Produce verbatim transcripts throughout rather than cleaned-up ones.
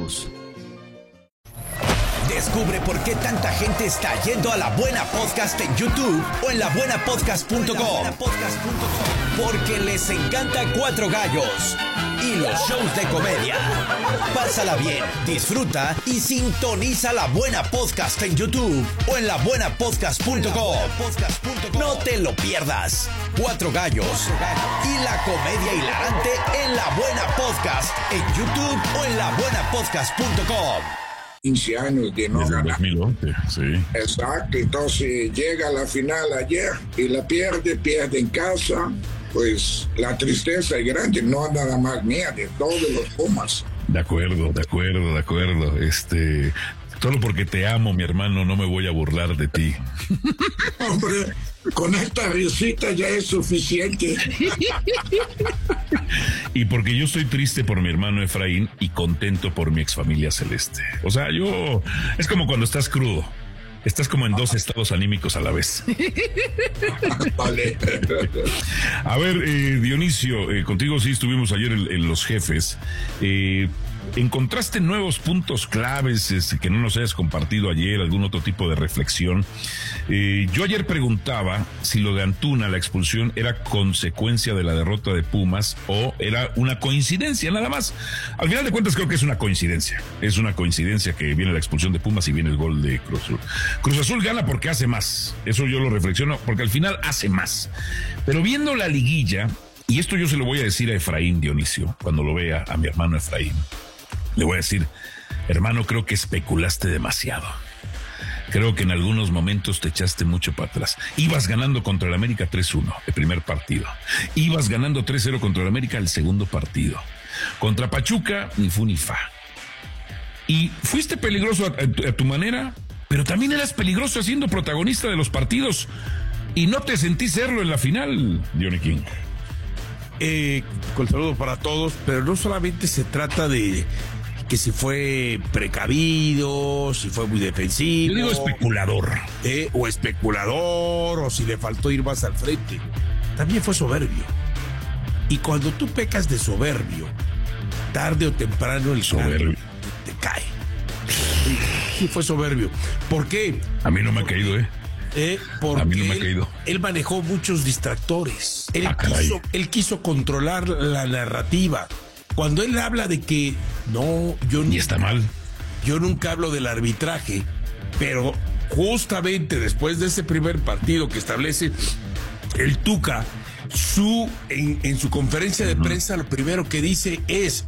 Gallos. Descubre por qué tanta gente está yendo a La Buena Podcast en YouTube o en la buena podcast punto com. Porque les encanta Cuatro Gallos y los shows de comedia. Pásala bien, disfruta y sintoniza La Buena Podcast en YouTube o en la buena podcast punto com. No te lo pierdas. Cuatro Gallos y la comedia hilarante en La Buena Podcast en YouTube o en la buena podcast punto com. quince años de no Desde ganar. dos mil once, sí. Exacto, entonces llega a la final ayer y la pierde, pierde en casa. Pues la tristeza es grande, no nada más mía, de todos los Pumas. De acuerdo, de acuerdo, de acuerdo. Este, solo porque te amo, mi hermano, no me voy a burlar de ti. Hombre, con esta risita ya es suficiente. Y porque yo estoy triste por mi hermano Efraín y contento por mi exfamilia celeste. O sea, yo... Es como cuando estás crudo. Estás como en dos estados anímicos a la vez. Vale. A ver, eh, Dionisio, eh, contigo sí estuvimos ayer en, en Los Jefes. Eh, ¿Encontraste nuevos puntos claves este, que no nos hayas compartido ayer, algún otro tipo de reflexión? Eh, yo ayer preguntaba si lo de Antuna, la expulsión, era consecuencia de la derrota de Pumas o era una coincidencia, nada más. Al final de cuentas creo que es una coincidencia. Es una coincidencia que viene la expulsión de Pumas y viene el gol de Cruz Azul. Cruz Azul gana porque hace más. Eso yo lo reflexiono, porque al final hace más. Pero viendo la liguilla, y esto yo se lo voy a decir a Efraín, Dionisio, cuando lo vea a mi hermano Efraín. Le voy a decir, hermano, creo que especulaste demasiado. Creo que en algunos momentos te echaste mucho para atrás. Ibas ganando contra el América tres uno, el primer partido. Ibas ganando tres cero contra el América el segundo partido. Contra Pachuca, ni fu ni fa. Y fuiste peligroso a, a, a tu manera, pero también eras peligroso siendo protagonista de los partidos. Y no te sentí serlo en la final, Johnny King. Eh, con saludo para todos, pero no solamente se trata de que si fue precavido, si fue muy defensivo. Yo digo especulador. Eh, o especulador, o si le faltó ir más al frente. También fue soberbio. Y cuando tú pecas de soberbio, tarde o temprano el soberbio te, te cae. Sí, fue soberbio. ¿Por qué? A mí no me ha caído, ¿eh? Eh, porque a mí no me ha él, caído. Él manejó muchos distractores. Él, ah, quiso, él quiso controlar la narrativa. Cuando él habla de que no, yo y ni, está mal. Yo nunca hablo del arbitraje, pero justamente después de ese primer partido que establece el Tuca, su en, en su conferencia de uh-huh. prensa lo primero que dice es: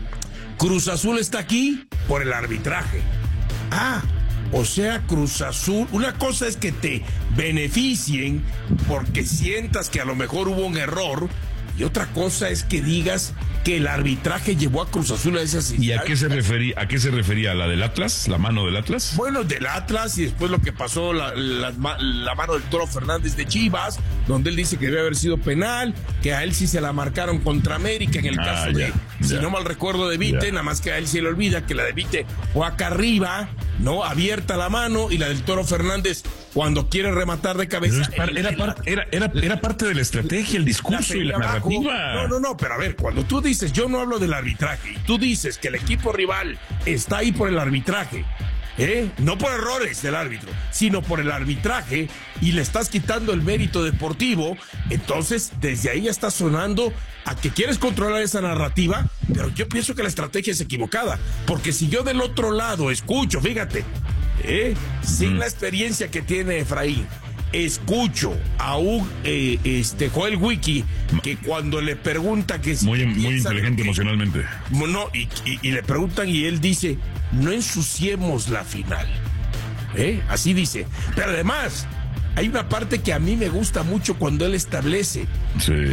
Cruz Azul está aquí por el arbitraje. Ah, o sea, Cruz Azul, una cosa es que te beneficien porque sientas que a lo mejor hubo un error, y otra cosa es que digas que el arbitraje llevó a Cruz Azul a esa situación. ¿Y a qué se refería? ¿A qué se refería? ¿A la del Atlas? ¿La mano del Atlas? Bueno, del Atlas, y después lo que pasó, la, la, la mano del Toro Fernández de Chivas, donde él dice que debe haber sido penal, que a él sí se la marcaron contra América en el ah, caso ya, de, ya. si no mal recuerdo, de Vite, ya. nada más que a él se le olvida que la de Vite fue acá arriba, ¿no? Abierta la mano, y la del Toro Fernández cuando quiere rematar de cabeza. Par, era, par, era, era, era parte de la estrategia, el discurso la y la abajo. narrativa. No, no, no, pero a ver, cuando tú dices, yo no hablo del arbitraje, y tú dices que el equipo rival está ahí por el arbitraje, ¿eh? No por errores del árbitro, sino por el arbitraje, y le estás quitando el mérito deportivo, entonces desde ahí ya está sonando a que quieres controlar esa narrativa, pero yo pienso que la estrategia es equivocada, porque si yo del otro lado escucho, fíjate, ¿eh? sin mm. la experiencia que tiene Efraín, escucho a un eh, este Joel Wiki que cuando le pregunta que si muy, muy inteligente que, emocionalmente no y, y, y le preguntan y él dice: no ensuciemos la final, ¿eh? Así dice. Pero además hay una parte que a mí me gusta mucho cuando él establece: sí.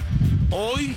hoy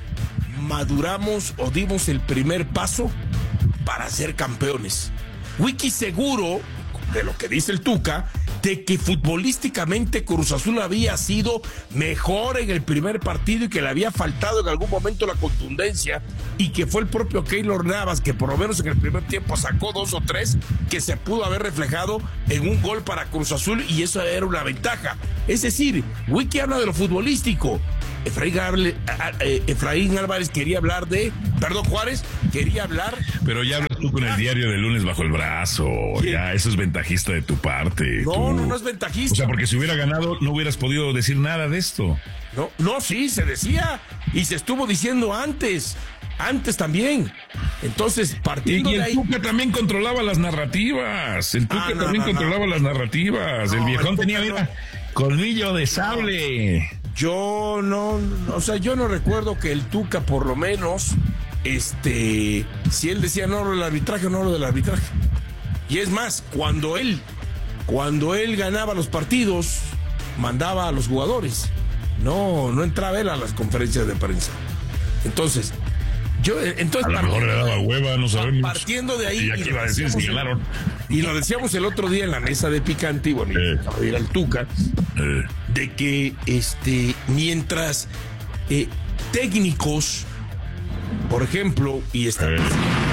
maduramos o dimos el primer paso para ser campeones. Wiki seguro de lo que dice el Tuca, de que futbolísticamente Cruz Azul había sido mejor en el primer partido y que le había faltado en algún momento la contundencia, y que fue el propio Keylor Navas que por lo menos en el primer tiempo sacó dos o tres que se pudo haber reflejado en un gol para Cruz Azul, y eso era una ventaja. Es decir, Wiki habla de lo futbolístico. Efraín, Arle, Efraín Álvarez quería hablar de, perdón, Juárez quería hablar, pero ya habla tú con el diario de lunes bajo el brazo. ¿Qué? Ya, eso es ventajista de tu parte. No, tú. no, no es ventajista. O sea, porque si hubiera ganado, no hubieras podido decir nada de esto. No, no, sí, se decía y se estuvo diciendo antes. Antes también. Entonces, partiendo y, y el de ahí... Tuca también controlaba las narrativas. El Tuca ah, no, también no, controlaba no. las narrativas. No, el viejón el tenía, mira, colmillo de sable. Yo no, o sea, yo no recuerdo que el Tuca, por lo menos, este, si él decía no lo del arbitraje, no lo del arbitraje. Y es más, cuando él, cuando él ganaba los partidos, mandaba a los jugadores. No, no entraba él a las conferencias de prensa. Entonces... Yo, entonces, a lo mejor le daba hueva, no sabemos. Partiendo de ahí. Y aquí iba a decir, señalaron. Y lo decíamos el otro día en la mesa de Picante, y bueno, eh. y era el Tuca, eh. de que este, mientras eh, técnicos, por ejemplo, y están eh.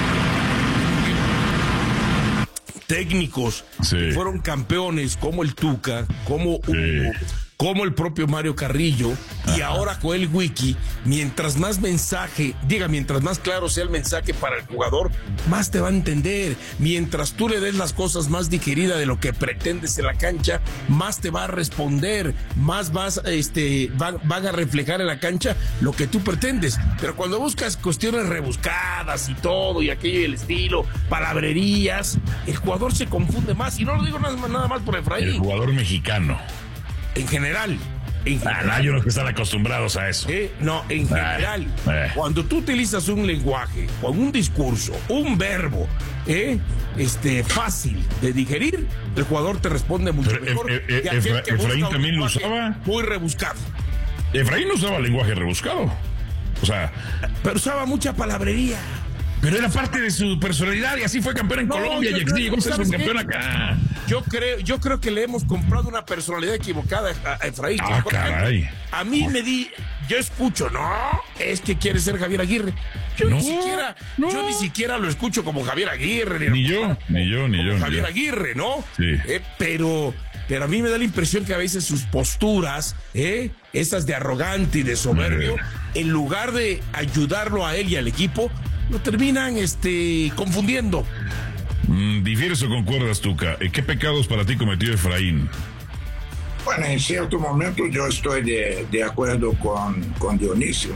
técnicos sí. que fueron campeones como el Tuca, como Hugo, sí. como el propio Mario Carrillo, ajá. y ahora Joel Wiki, mientras más mensaje, diga, mientras más claro sea el mensaje para el jugador, más te va a entender. Mientras tú le des las cosas más digeridas de lo que pretendes en la cancha, más te va a responder, más vas, este, van, van a reflejar en la cancha lo que tú pretendes. Pero cuando buscas cuestiones rebuscadas y todo, y aquello y el estilo, palabrerías, el jugador se confunde más. Y no lo digo nada, nada más por Efraín. El jugador mexicano. En general, en general. Ah, no, hay unos que están acostumbrados a eso. Eh, no, en general, eh. cuando tú utilizas un lenguaje, con un discurso, un verbo, eh, este, fácil de digerir, el jugador te responde mucho Pero mejor. E- e- que aquel Efra- que Efraín también lo usaba. Muy rebuscado. Efraín no usaba lenguaje rebuscado. O sea, pero usaba mucha palabrería. Pero era parte de su personalidad y así fue campeón en no, Colombia y así llegó a ser subcampeón acá. Yo creo, yo creo que le hemos comprado una personalidad equivocada a, a Efraín. Ah, caray. A mí me di, yo escucho, no, es que quiere ser Javier Aguirre. Yo no, ni siquiera, no. yo ni siquiera lo escucho como Javier Aguirre. Ni, ni yo, ni yo, ni yo. Javier ni yo. Aguirre, ¿no? Sí. Eh, pero, pero a mí me da la impresión que a veces sus posturas, eh, esas de arrogante y de soberbio, en lugar de ayudarlo a él y al equipo, lo terminan este, confundiendo. Mm, ¿Difieres o concuerdas, Tuca? ¿Qué pecados para ti cometió Efraín? Bueno, en cierto momento yo estoy de, de acuerdo con, con Dionisio.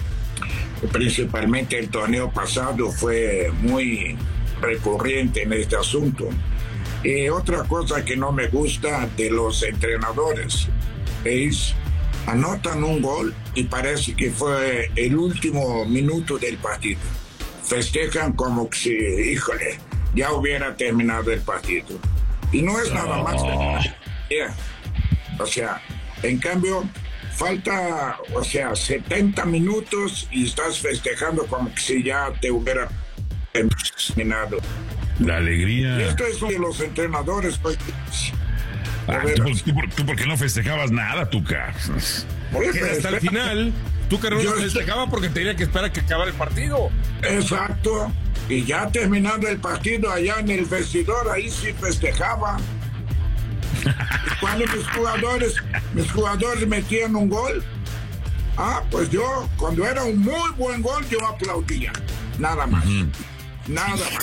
Principalmente el torneo pasado fue muy recurrente en este asunto. Y otra cosa que no me gusta de los entrenadores es anotan un gol y parece que fue el último minuto del partido. Festejan como que si, híjole, ya hubiera terminado el partido. Y no es nada más. Yeah. O sea, en cambio, falta, o sea, setenta minutos y estás festejando como que si ya te hubiera terminado. La alegría. Y esto es de los entrenadores. Pues, ah, ¿tú, tú, ¿Tú por qué no festejabas nada, Tuca? Porque hasta el final... Tú que no lo festejaba porque tenía que esperar a que acabara el partido. Exacto. Y ya terminando el partido allá en el vestidor, ahí sí festejaba. Cuando mis jugadores, mis jugadores metían un gol, ah, pues yo, cuando era un muy buen gol, yo aplaudía. Nada más. Uh-huh. Nada más.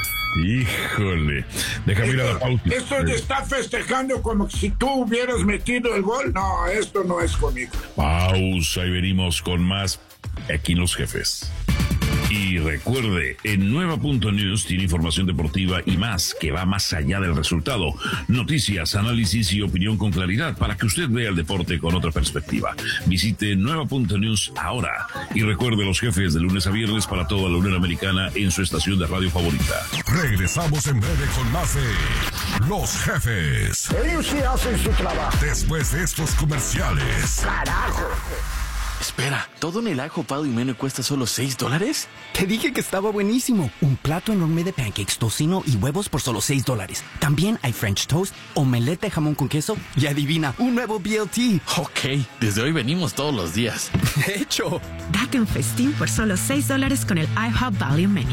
Híjole, déjame ir a la pausa. Esto de estar festejando como si tú hubieras metido el gol, no, esto no es conmigo. Pausa y venimos con más aquí en Los Jefes. Y recuerde, en Nueva punto news tiene información deportiva y más que va más allá del resultado. Noticias, análisis y opinión con claridad para que usted vea el deporte con otra perspectiva. Visite Nueva punto news ahora. Y recuerde, Los Jefes de lunes a viernes para toda la Unión Americana en su estación de radio favorita. Regresamos en breve con más de Los Jefes. Ellos sí hacen su trabajo. Después de estos comerciales. ¡Carajo! Espera, ¿todo en el ajo pado y menos cuesta solo seis dólares? Te dije que estaba buenísimo. Un plato enorme de pancakes, tocino y huevos por solo seis dólares. También hay French toast, omelette de jamón con queso y adivina, un nuevo B L T. Ok, desde hoy venimos todos los días. De hecho. Date un festín por solo seis dólares con el IHOP Value Menu.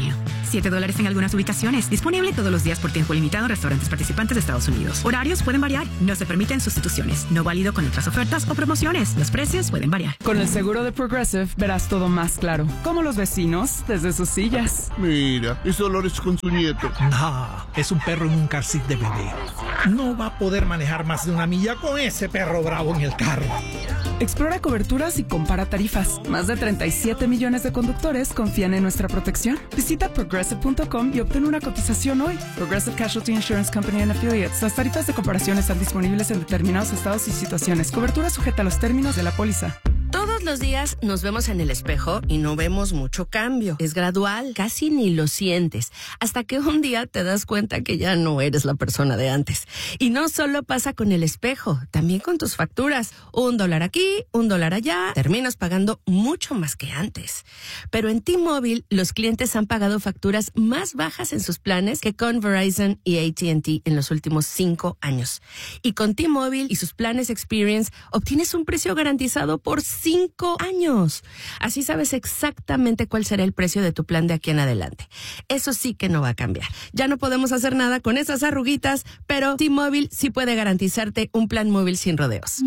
siete dólares en algunas ubicaciones. Disponible todos los días por tiempo limitado en restaurantes participantes de Estados Unidos. Horarios pueden variar. No se permiten sustituciones. No válido con otras ofertas o promociones. Los precios pueden variar. Con el seguro de Progressive verás todo más claro. Como los vecinos desde sus sillas. Mira, es Dolores con su nieto. No, es un perro en un car seat de bebé. No va a poder manejar más de una milla con ese perro bravo en el carro. Explora coberturas y compara tarifas. Más de treinta y siete millones de conductores confían en nuestra protección. Visita progressive punto com y obtén una cotización hoy. Progressive Casualty Insurance Company and Affiliates. Las tarifas de comparación están disponibles en determinados estados y situaciones. Cobertura sujeta a los términos de la póliza. Todos los días nos vemos en el espejo y no vemos mucho cambio. Es gradual, casi ni lo sientes, hasta que un día te das cuenta que ya no eres la persona de antes. Y no solo pasa con el espejo, también con tus facturas. Un dólar aquí, un dólar allá, terminas pagando mucho más que antes. Pero en T-Mobile, los clientes han pagado facturas más bajas en sus planes que con Verizon y A T and T en los últimos cinco años. Y con T-Mobile y sus planes Experience, obtienes un precio garantizado por cinco años. Así sabes exactamente cuál será el precio de tu plan de aquí en adelante. Eso sí que no va a cambiar. Ya no podemos hacer nada con esas arruguitas, pero T-Mobile sí puede garantizarte un plan móvil sin rodeos.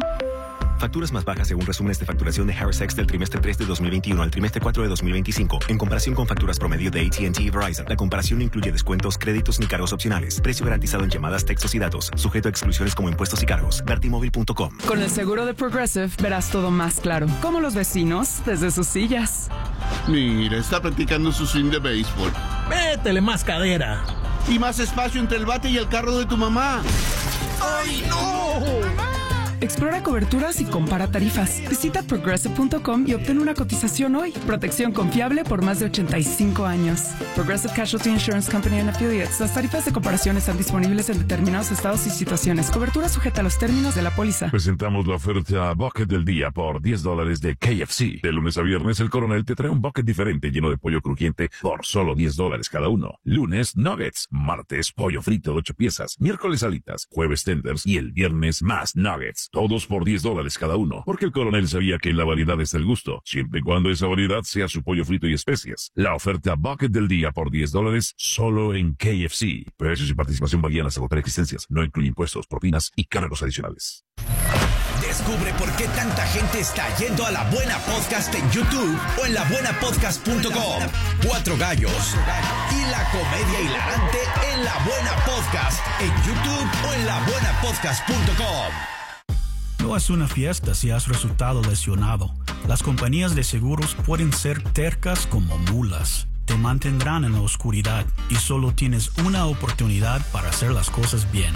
Facturas más bajas según resúmenes de facturación de Harris X del trimestre tres de dos mil veintiuno al trimestre cuatro de dos mil veinticinco. En comparación con facturas promedio de A T and T y Verizon, la comparación no incluye descuentos, créditos ni cargos opcionales. Precio garantizado en llamadas, textos y datos. Sujeto a exclusiones como impuestos y cargos. ver T Mobile punto com. Con el seguro de Progressive verás todo más claro. Como los vecinos desde sus sillas. Mira, está practicando su swing de béisbol. Métele más cadera. Y más espacio entre el bate y el carro de tu mamá. ¡Ay, no! Explora coberturas y compara tarifas. Visita progressive punto com y obtén una cotización hoy. Protección confiable por más de ochenta y cinco años. Progressive Casualty Insurance Company and Affiliates. Las tarifas de comparación están disponibles en determinados estados y situaciones. Cobertura sujeta a los términos de la póliza. Presentamos la oferta Bucket del Día por diez dólares de K F C. De lunes a viernes, el Coronel te trae un bucket diferente lleno de pollo crujiente por solo diez dólares cada uno. Lunes, nuggets. Martes, pollo frito de ocho piezas. Miércoles, alitas. Jueves, tenders. Y el viernes, más nuggets. Todos por diez dólares cada uno, porque el Coronel sabía que en la variedad está el gusto, siempre y cuando esa variedad sea su pollo frito y especias. La oferta Bucket del Día por diez dólares solo en K F C. Precios y participación varían hasta agotar existencias. No incluye impuestos, propinas y cargos adicionales. Descubre por qué tanta gente está yendo a La Buena Podcast en YouTube o en la buena podcast punto com. Cuatro gallos y la comedia hilarante en La Buena Podcast en YouTube o en la buena podcast punto com. No es una fiesta si has resultado lesionado. Las compañías de seguros pueden ser tercas como mulas. Te mantendrán en la oscuridad y solo tienes una oportunidad para hacer las cosas bien.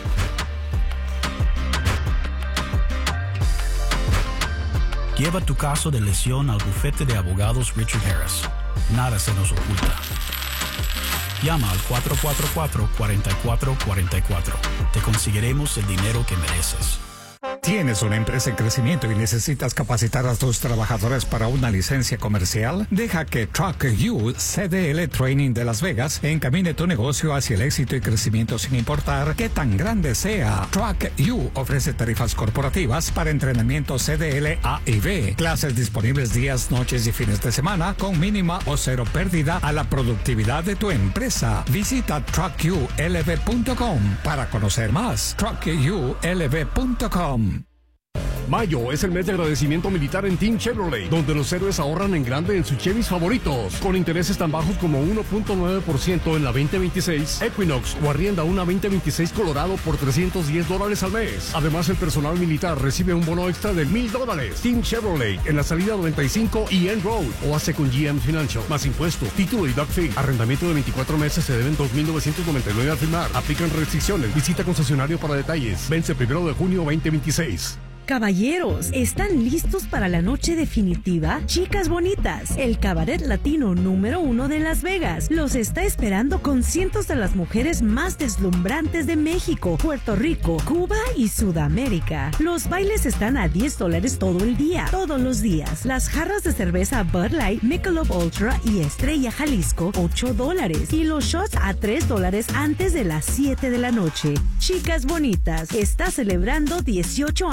Lleva tu caso de lesión al bufete de abogados Richard Harris. Nada se nos oculta. Llama al cuatro cuatro cuatro, cuatro cuatro cuatro cuatro. Te conseguiremos el dinero que mereces. ¿Tienes una empresa en crecimiento y necesitas capacitar a tus trabajadores para una licencia comercial? Deja que Truck U C D L Training de Las Vegas encamine tu negocio hacia el éxito y crecimiento sin importar qué tan grande sea. Truck U ofrece tarifas corporativas para entrenamiento C D L A y B, clases disponibles días, noches y fines de semana con mínima o cero pérdida a la productividad de tu empresa. Visita truck u l v punto com para conocer más. truck u l v punto com. Mayo es el mes de agradecimiento militar en Team Chevrolet, donde los héroes ahorran en grande en sus Chevys favoritos, con intereses tan bajos como uno punto nueve por ciento en la veinte veintiséis Equinox o arrienda una veinte veintiséis Colorado por trescientos diez dólares al mes. Además, el personal militar recibe un bono extra de mil dólares. Team Chevrolet en la salida noventa y cinco y End Road o hace con G M Financial. Más impuestos, título y doc fee. Arrendamiento de veinticuatro meses se deben dos mil novecientos noventa y nueve al firmar. Aplican restricciones. Visita concesionario para detalles. Vence primero de junio veinte veintiséis. Caballeros, ¿están listos para la noche definitiva? Chicas bonitas, el cabaret latino número uno de Las Vegas los está esperando con cientos de las mujeres más deslumbrantes de México, Puerto Rico, Cuba y Sudamérica. Los bailes están a diez dólares todo el día, todos los días. Las jarras de cerveza Bud Light, Michelob Ultra y Estrella Jalisco, ocho dólares. Y los shots a tres dólares antes de las siete de la noche. Chicas bonitas, está celebrando dieciocho años al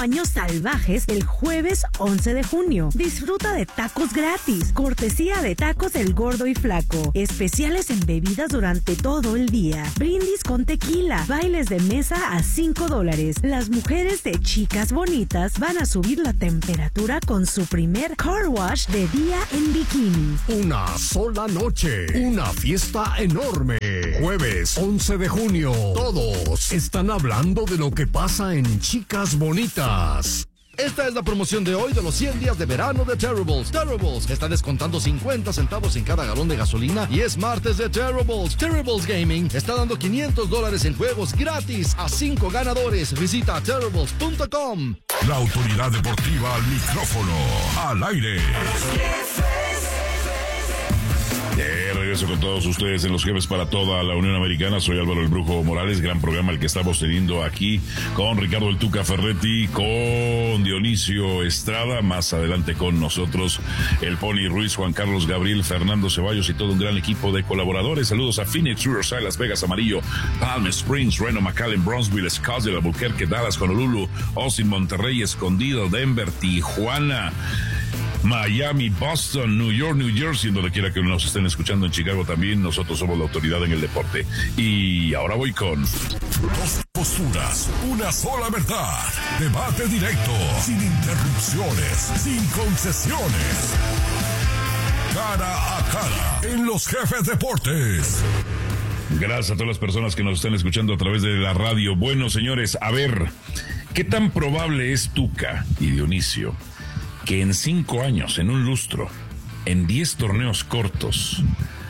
salvajes el jueves once de junio. Disfruta de tacos gratis, cortesía de Tacos El Gordo y Flaco. Especiales en bebidas durante todo el día. Brindis con tequila, bailes de mesa a cinco dólares. Las mujeres de Chicas Bonitas van a subir la temperatura con su primer car wash de día en bikini. Una sola noche, una fiesta enorme. Jueves once de junio, todos están hablando de lo que pasa en Chicas Bonitas. Esta es la promoción de hoy de los cien días de verano de Terribles. Terribles está descontando cincuenta centavos en cada galón de gasolina y es martes de Terribles. Terribles Gaming está dando quinientos dólares en juegos gratis a cinco ganadores. Visita terribles punto com. La autoridad deportiva al micrófono, al aire. Eh, regreso con todos ustedes en Los Jefes para toda la Unión Americana. Soy Álvaro el Brujo Morales, gran programa el que estamos teniendo aquí con Ricardo el Tuca Ferretti, con Dionisio Estrada, más adelante con nosotros el Pony Ruiz, Juan Carlos Gabriel, Fernando Ceballos y todo un gran equipo de colaboradores. Saludos a Phoenix, Riverside, Las Vegas, Amarillo, Palm Springs, Reno, McAllen, Bronzeville, Scottsdale, Albuquerque, Dallas, Honolulu, Austin, Monterrey, Escondido, Denver, Tijuana, Miami, Boston, New York, New Jersey, donde quiera que nos estén escuchando, en Chicago también. Nosotros somos la autoridad en el deporte. Y ahora voy con... Dos posturas, una sola verdad. Debate directo, sin interrupciones, sin concesiones. Cara a cara, en Los Jefes Deportes. Gracias a todas las personas que nos están escuchando a través de la radio. Bueno, señores, a ver, ¿qué tan probable es, Tuca y Dionisio, que en cinco años, en un lustro, en diez torneos cortos,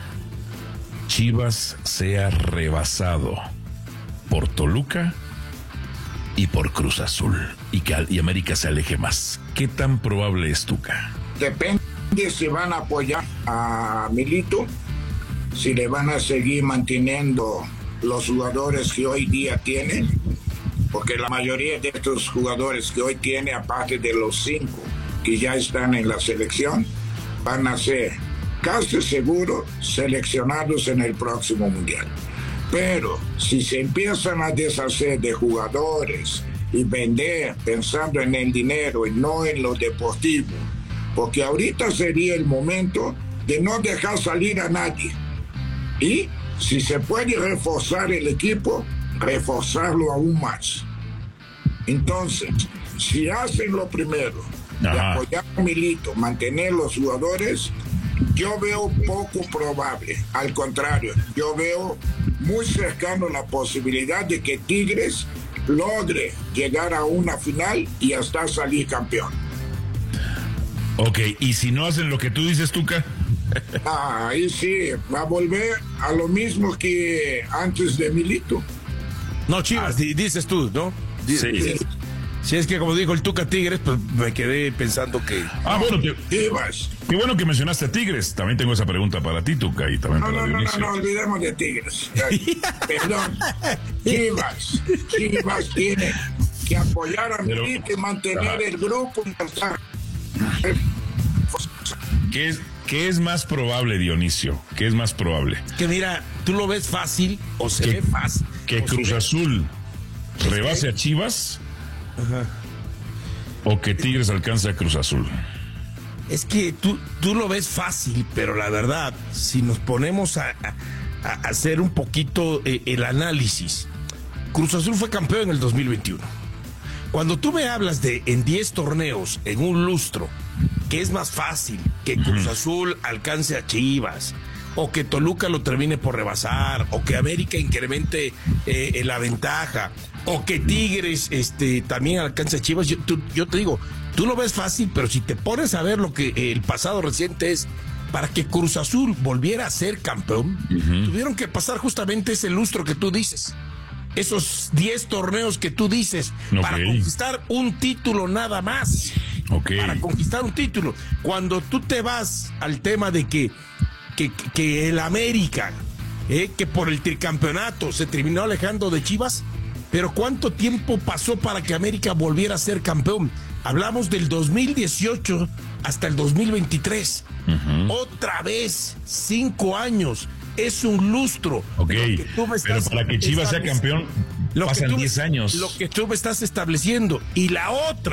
Chivas sea rebasado por Toluca y por Cruz Azul, y que y América se aleje más? ¿Qué tan probable es, Tuca? Depende si van a apoyar a Milito, si le van a seguir manteniendo los jugadores que hoy día tienen, porque la mayoría de estos jugadores que hoy tiene, aparte de los cinco que ya están en la selección, van a ser casi seguro seleccionados en el próximo mundial. Pero si se empiezan a deshacer de jugadores y vender pensando en el dinero y no en lo deportivo, porque ahorita sería el momento de no dejar salir a nadie. Y si se puede reforzar el equipo, reforzarlo aún más. Entonces, si hacen lo primero, de apoyar a Milito, mantener los jugadores, yo veo poco probable. Al contrario, yo veo muy cercano la posibilidad de que Tigres logre llegar a una final y hasta salir campeón. Ok, ¿y si no hacen lo que tú dices, Tuca? Ah, ahí sí, va a volver a lo mismo que antes de Milito. No, Chivas, ah, dices tú, ¿no? Dices, sí. sí. Si es que, como dijo el Tuca Tigres, pues me quedé pensando que... Ah, bueno, te... Chivas. Qué bueno que mencionaste a Tigres. También tengo esa pregunta para ti, Tuca, y también no, para no, Dionisio. No, no, no, olvidemos de Tigres. Perdón. Chivas. Chivas tiene que apoyar a Pero... Milito y mantener Ajá. el grupo. ¿Qué es, ¿Qué es más probable, Dionisio? ¿Qué es más probable? Que mira, tú lo ves fácil o se que, ve fácil. Que Cruz Azul rebase a Chivas. Ajá. O que Tigres alcance a Cruz Azul. Es que tú, tú lo ves fácil, pero la verdad, si nos ponemos a, a, a hacer un poquito eh, el análisis, Cruz Azul fue campeón en el dos mil veintiuno. Cuando tú me hablas de en diez torneos, en un lustro, que es más fácil que Cruz uh-huh. Azul alcance a Chivas, o que Toluca lo termine por rebasar, o que América incremente eh, la ventaja, o que Tigres este, también alcance a Chivas, yo, tú, yo te digo, tú lo ves fácil, pero si te pones a ver lo que eh, el pasado reciente es, para que Cruz Azul volviera a ser campeón, uh-huh. tuvieron que pasar justamente ese lustro que tú dices. Esos diez torneos que tú dices, okay. para conquistar un título nada más. Okay. Para conquistar un título. Cuando tú te vas al tema de que, que, que el América, eh, que por el tricampeonato se terminó alejando de Chivas, pero ¿cuánto tiempo pasó para que América volviera a ser campeón? Hablamos del dos mil dieciocho hasta el dos mil veintitrés. Uh-huh. Otra vez, cinco años. Es un lustro. Ok, pero para que Chivas sea campeón, pasan diez años. Lo que tú me estás estableciendo. Y la otra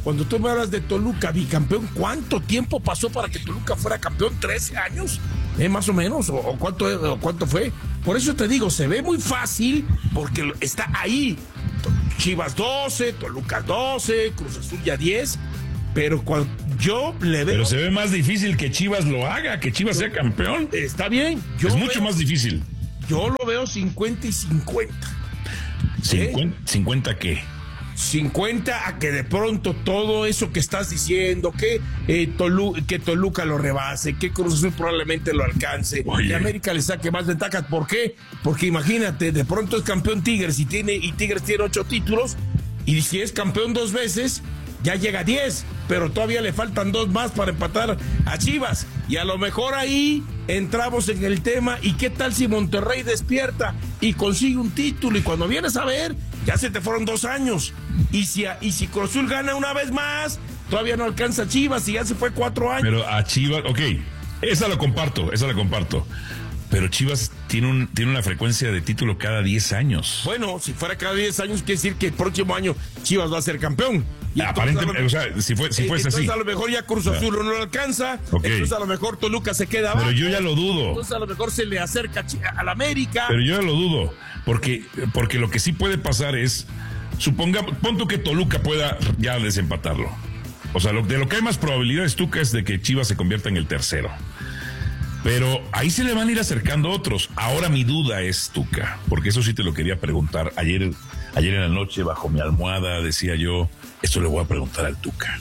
cuando tú me hablas de Toluca, bicampeón, ¿cuánto tiempo pasó para que Toluca fuera campeón? ¿trece años? ¿Eh, más o menos? ¿O, o, cuánto, ¿O cuánto fue? Por eso te digo, se ve muy fácil porque está ahí. Chivas doce, Toluca doce, Cruz Azul ya diez, pero cuando yo le veo... Pero se ve más difícil que Chivas lo haga, que Chivas sea campeón. Está bien. Yo es veo, mucho más difícil. Yo lo veo cincuenta y cincuenta. ¿cincuenta, ¿cincuenta qué? cincuenta a que de pronto todo eso que estás diciendo, que, eh, Tolu, que Toluca lo rebase, que Cruz Azul probablemente lo alcance, Oye. que América le saque más ventajas. ¿Por qué? Porque imagínate, de pronto es campeón Tigres y, tiene, y Tigres tiene ocho títulos, y si es campeón dos veces, ya llega a diez, pero todavía le faltan dos más para empatar a Chivas. Y a lo mejor ahí entramos en el tema, ¿y qué tal si Monterrey despierta y consigue un título? Y cuando vienes a ver, ya se te fueron dos años. Y si, y si Cruz Azul gana una vez más, todavía no alcanza a Chivas y ya se fue cuatro años. Pero a Chivas, ok, esa la comparto, esa la comparto. Pero Chivas tiene, un, tiene una frecuencia de título cada diez años. Bueno, si fuera cada diez años, quiere decir que el próximo año Chivas va a ser campeón. Y aparentemente, o sea, si, fue, si eh, fuese entonces así. Entonces a lo mejor ya Cruz Azul no lo alcanza, Okay. Entonces a lo mejor Toluca se queda abajo. Pero yo ya lo dudo. Entonces a lo mejor se le acerca a la América. Pero yo ya lo dudo, porque, porque lo que sí puede pasar es, suponga, pon tú que Toluca pueda ya desempatarlo. O sea, lo, de lo que hay más probabilidades, Tuca, es de que Chivas se convierta en el tercero. Pero ahí se le van a ir acercando otros. Ahora mi duda es, Tuca, porque eso sí te lo quería preguntar. Ayer, ayer en la noche, bajo mi almohada, decía yo, esto le voy a preguntar al Tuca.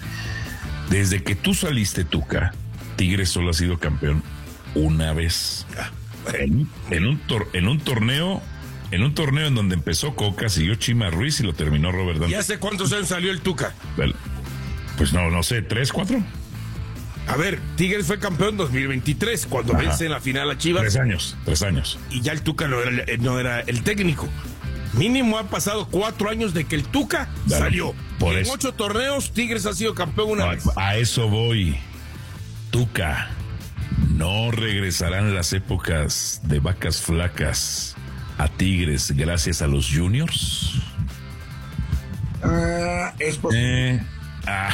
Desde que tú saliste, Tuca, Tigres solo ha sido campeón una vez. En, en, un, tor, en un torneo, en un torneo en donde empezó Coca, siguió Chima Ruiz y lo terminó Robert Dante. ¿Y hace cuántos años salió el Tuca? Pues no, no sé, ¿tres, cuatro? A ver, Tigres fue campeón dos mil veintitrés, cuando Ajá. vence en la final a Chivas. Tres años, tres años. Y ya el Tuca no era, no era el técnico. Mínimo han pasado cuatro años de que el Tuca Dale, salió. por en eso. ocho torneos, Tigres ha sido campeón una A, vez. a eso voy. Tuca, ¿no regresarán las épocas de vacas flacas a Tigres gracias a los juniors? Uh, es posible. Eh, ah.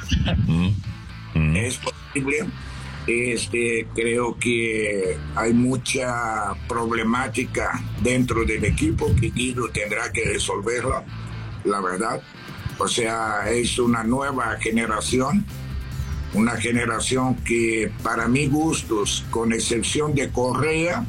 Es posible. Este, creo que hay mucha problemática dentro del equipo que Guido tendrá que resolverla, la verdad. O sea, es una nueva generación, una generación que para mis gustos, con excepción de Correa,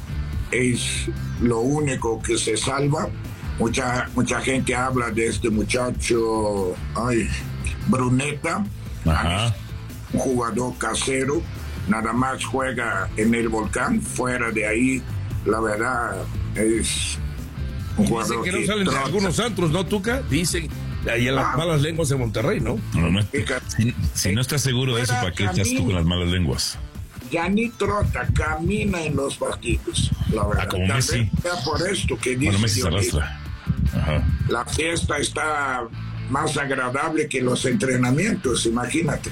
es lo único que se salva. Mucha, mucha gente habla de este muchacho, ay, Bruneta. Ajá. Un jugador casero, nada más juega en el Volcán, fuera de ahí, la verdad, es un jugador Dicen que no que salen de trota. algunos antros, ¿no, Tuca? Dicen, ahí en las Ah. malas lenguas de Monterrey, ¿no? No, no, si, si no estás seguro de eso, ¿para qué estás tú con las malas lenguas? Ya ni trota, camina en los partidos, la verdad. Ah, como Tal Messi. vez sea por esto que dice Bueno, Messi se Dionisio. arrastra. Ajá. La fiesta está más agradable que los entrenamientos, imagínate.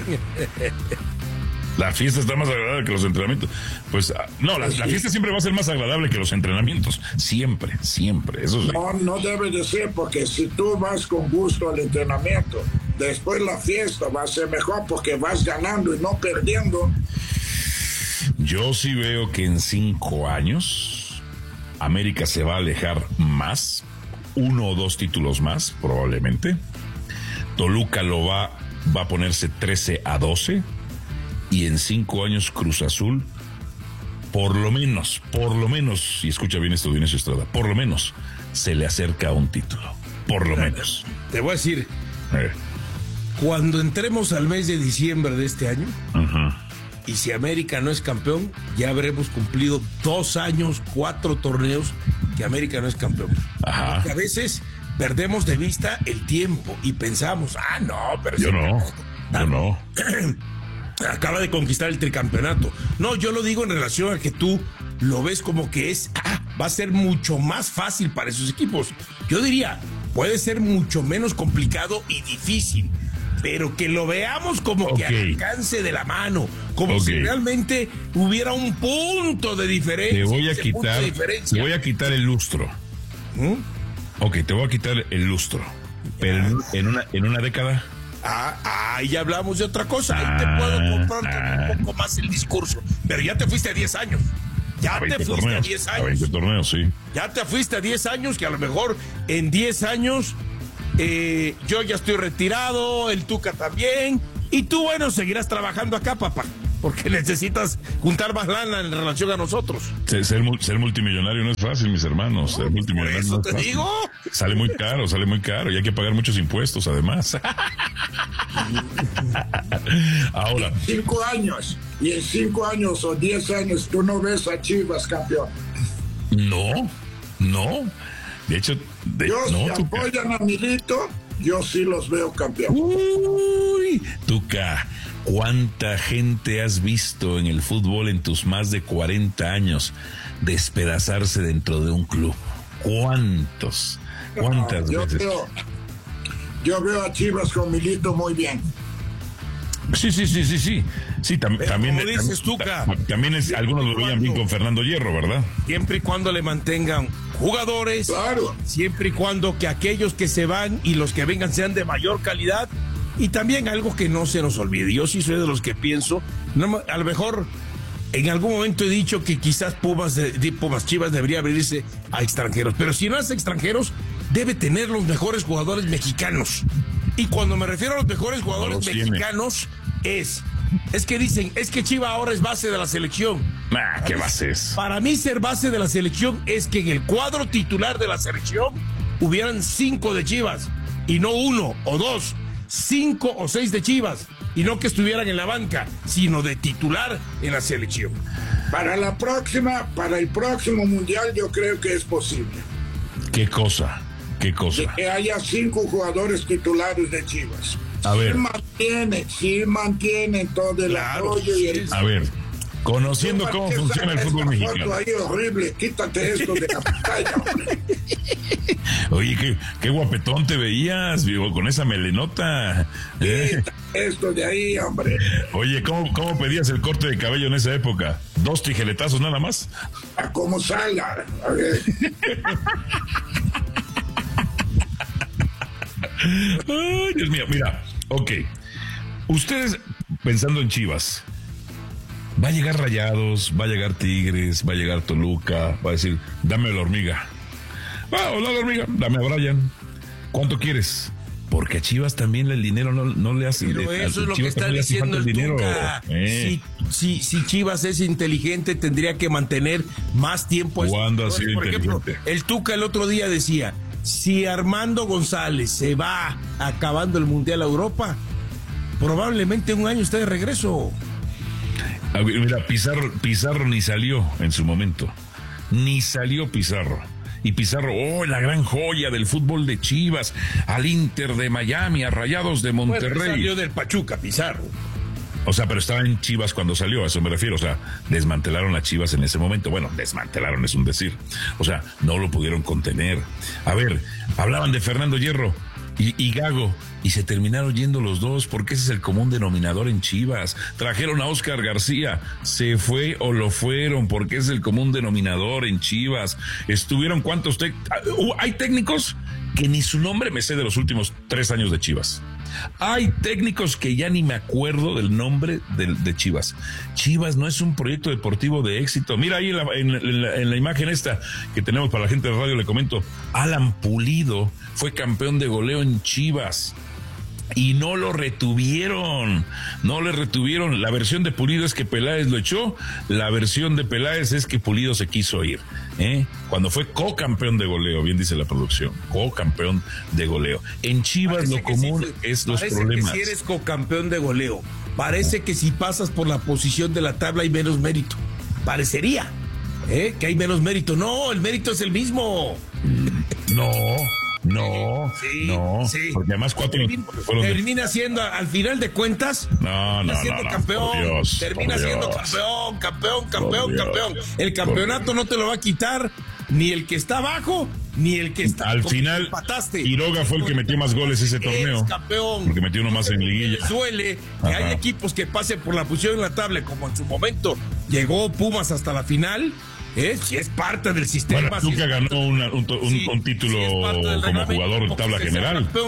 La fiesta está más agradable que los entrenamientos. Pues ah, no, la, la fiesta siempre va a ser más agradable que los entrenamientos. Siempre, siempre. Eso sí. No, no debe de ser, porque si tú vas con gusto al entrenamiento, después la fiesta va a ser mejor porque vas ganando y no perdiendo. Yo sí veo que en cinco años América se va a alejar más, uno o dos títulos más, probablemente. Toluca lo va, va a ponerse trece a doce. Y en cinco años Cruz Azul, por lo menos, por lo menos, y escucha bien esto, Dionisio Estrada, por lo menos se le acerca a un título. Por lo menos. Te voy a decir, Eh. cuando entremos al mes de diciembre de este año, Uh-huh. y si América no es campeón, ya habremos cumplido dos años, cuatro torneos que América no es campeón. Ajá. Porque a veces perdemos de vista el tiempo y pensamos, ah, no, pero... Yo si- no, yo no. Acaba de conquistar el tricampeonato. No, yo lo digo en relación a que tú lo ves como que es, ah, va a ser mucho más fácil para esos equipos. Yo diría, puede ser mucho menos complicado y difícil, pero que lo veamos como Ok. que al alcance de la mano, como Ok. si realmente hubiera un punto de diferencia. Te voy a ese punto quitar, de diferencia. te voy a quitar el lustro. ¿Mm? Ok, te voy a quitar el lustro. Pero en, en una, en una década, Ah, ahí ya hablamos de otra cosa. Ahí te puedo comprar un poco más el discurso. Pero ya te fuiste a diez años. Ya te fuiste torneos, a diez años. A veinte torneos, sí. Ya te fuiste a diez años, que a lo mejor en diez años eh, yo ya estoy retirado, el Tuca también. Y tú, bueno, seguirás trabajando acá, papá. Porque necesitas juntar más lana en relación a nosotros. Ser, ser, ser multimillonario no es fácil, mis hermanos. No, ser multimillonario por eso no te es fácil. digo. Sale muy caro, sale muy caro. Y hay que pagar muchos impuestos, además. Ahora. Cinco años. Y en cinco años o diez años tú no ves a Chivas campeón. No, no. De hecho, de, yo, no, si Tuca. apoyan a Milito, yo sí los veo campeón. Uy, Tuca, ¿cuánta gente has visto en el fútbol en tus más de cuarenta años despedazarse dentro de un club? ¿Cuántos? ¿Cuántas no, yo veces? Veo, yo veo a Chivas con Milito muy bien. Sí, sí, sí, sí, sí. Sí, tam, también, como dices, tam, Tuca, también es, algunos lo veían bien con Fernando Hierro, ¿verdad? Siempre y cuando le mantengan jugadores, claro. Siempre y cuando que aquellos que se van y los que vengan sean de mayor calidad. Y también algo que no se nos olvide. Yo sí soy de los que pienso, no, a lo mejor en algún momento he dicho que quizás Pumas, de, Pumas Chivas debería abrirse a extranjeros. Pero si no es extranjeros, debe tener los mejores jugadores mexicanos. Y cuando me refiero a los mejores jugadores no mexicanos, es, es que dicen, es que Chivas ahora es base de la selección. Nah, ¿qué base es? Para mí ser base de la selección es que en el cuadro titular de la selección hubieran cinco de Chivas, y no uno o dos, cinco o seis de Chivas, y no que estuvieran en la banca, sino de titular en la selección. Para la próxima, para el próximo mundial yo creo que es posible. ¿Qué cosa? ¿Qué cosa? De que haya cinco jugadores titulares de Chivas. A ver. Sí mantiene, sí mantiene todo el Claro, apoyo y el... A ver, conociendo cómo funciona el fútbol mexicano. Ahí horrible, quítate esto de la pantalla, hombre. Oye, qué, qué guapetón te veías, vivo, con esa melenota. ¿Eh? Esto de ahí, hombre. Oye, ¿cómo, ¿cómo pedías el corte de cabello en esa época? ¿Dos tijeretazos nada más? A como salga. A ver. Ay, Dios mío, mira, ok. Ustedes, pensando en Chivas, va a llegar Rayados, va a llegar Tigres, va a llegar Toluca, va a decir, dame la hormiga. Ah, hola la hormiga, dame a Brian. ¿Cuánto quieres? Porque a Chivas también el dinero no, no le hace. Pero le, eso es lo que Chivas está diciendo el dinero. Tuca. Eh. Si, si, si Chivas es inteligente, tendría que mantener más tiempo a ¿Cuándo ha estos sido jugadores. Por inteligente? ejemplo, el Tuca el otro día decía, si Armando González se va acabando el Mundial a Europa, probablemente un año esté de regreso. A ver, mira, Pizarro, Pizarro ni salió en su momento. Ni salió Pizarro. Y Pizarro, oh, la gran joya del fútbol de Chivas, al Inter de Miami, a Rayados de Monterrey. Bueno, salió del Pachuca, Pizarro. O sea, pero estaba en Chivas cuando salió, a eso me refiero. O sea, desmantelaron las Chivas en ese momento. Bueno, desmantelaron es un decir. O sea, no lo pudieron contener. A ver, hablaban de Fernando Hierro y, y Gago, y se terminaron yendo los dos, porque ese es el común denominador en Chivas. Trajeron a Oscar García, se fue o lo fueron, porque es el común denominador en Chivas. Estuvieron cuántos técnicos. Uh, hay técnicos que ni su nombre me sé de los últimos tres años de Chivas. Hay técnicos que ya ni me acuerdo del nombre de, de Chivas. Chivas no es un proyecto deportivo de éxito. Mira ahí en la, en, en, la, en la imagen esta que tenemos para la gente de radio, le comento. Alan Pulido fue campeón de goleo en Chivas y no lo retuvieron, no le retuvieron. La versión de Pulido es que Peláez lo echó, la versión de Peláez es que Pulido se quiso ir, ¿eh? Cuando fue co-campeón de goleo, bien dice la producción, co-campeón de goleo. En Chivas parece lo común sí, es los parece problemas. Que si eres co-campeón de goleo, parece que si pasas por la posición de la tabla hay menos mérito. Parecería, ¿eh? Que hay menos mérito. No, el mérito es el mismo. No. No, sí, no, sí. Porque además cuatro termina, termina de... siendo al final de cuentas, no, no, siendo no, campeón, no, Dios, termina siendo campeón, campeón, campeón, campeón. El campeonato no te lo va a quitar ni el que está abajo, ni el que está. Al final, Quiroga fue el que metió más goles ese torneo. Campeón. Porque metió uno más en liguilla. Suele que hay equipos que pasen por la posición en la tabla, como en su momento llegó Pumas hasta la final. ¿Eh? Si es parte del sistema. Bueno, Tuca si ganó una, un, un, sí, un título si como jugador de tabla general. Campeón,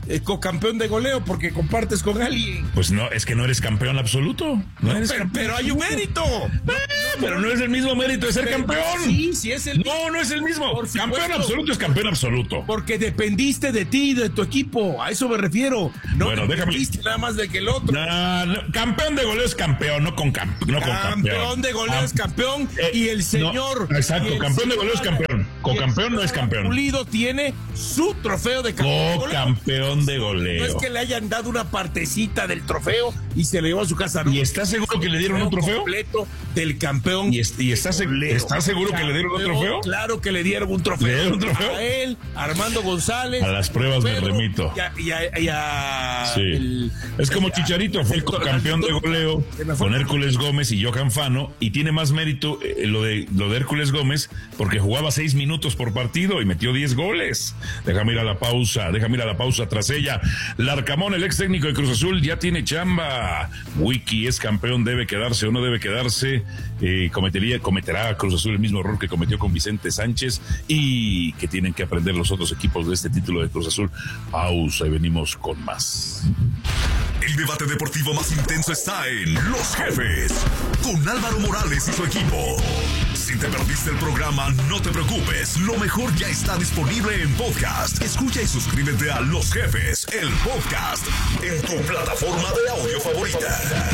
eh, cocampeón de goleo porque compartes con alguien. Pues no, es que no eres campeón absoluto. No, No, eres pero, campeón. pero hay un mérito. No, Ah, pero no es el mismo mérito de ser pero- campeón. Sí, sí es el No, no es el mismo. Por supuesto. Campeón absoluto es campeón absoluto. Porque dependiste de ti y de tu equipo. A eso me refiero. No Bueno, déjame- dependiste nada más de que el otro. No, no, campeón de goleo es campeón, no con, camp no con campeón. Campeón de goleo es campeón Eh, y el señor. no, exacto, y el campeón de goleo es señor- campeón. y Con el campeón no es señor campeón. Pulido tiene su trofeo de campeón de goleo. Co-campeón de No goleo. es que le hayan dado una partecita del trofeo y se le llevó a su casa. ¿no? ¿Y estás seguro que le dieron un trofeo? Completo del campeón. ¿Y, es- y estás, seg- goleo. estás seguro que le dieron un Campeón, trofeo? Claro que le dieron un trofeo. ¿Le dieron un trofeo? A él, a Armando González. A las pruebas me Pedro, remito. Y a, y a- y a- Sí. el- es como a- Chicharito, fue el campeón de goleo con Hércules Gómez y Johan Fano, y tiene más mérito eh, lo de lo de Hércules Gómez porque jugaba seis minutos por partido y metió diez goles. Déjame ir a la pausa, déjame ir a la pausa tras ella. Larcamón, el ex técnico de Cruz Azul, ya tiene chamba. Wiki es campeón, debe quedarse o no debe quedarse. Eh, cometería, cometerá Cruz Azul el mismo error que cometió con Vicente Sánchez y que tienen que aprender los otros equipos de este título de Cruz Azul. Pausa y venimos con más. El debate deportivo más intenso está en Los Jefes, con Álvaro Morales y su equipo. Si te perdiste el programa, no te preocupes, lo mejor ya está disponible en podcast. Escucha y suscríbete a Los Jefes, el podcast, en tu plataforma de audio favorita.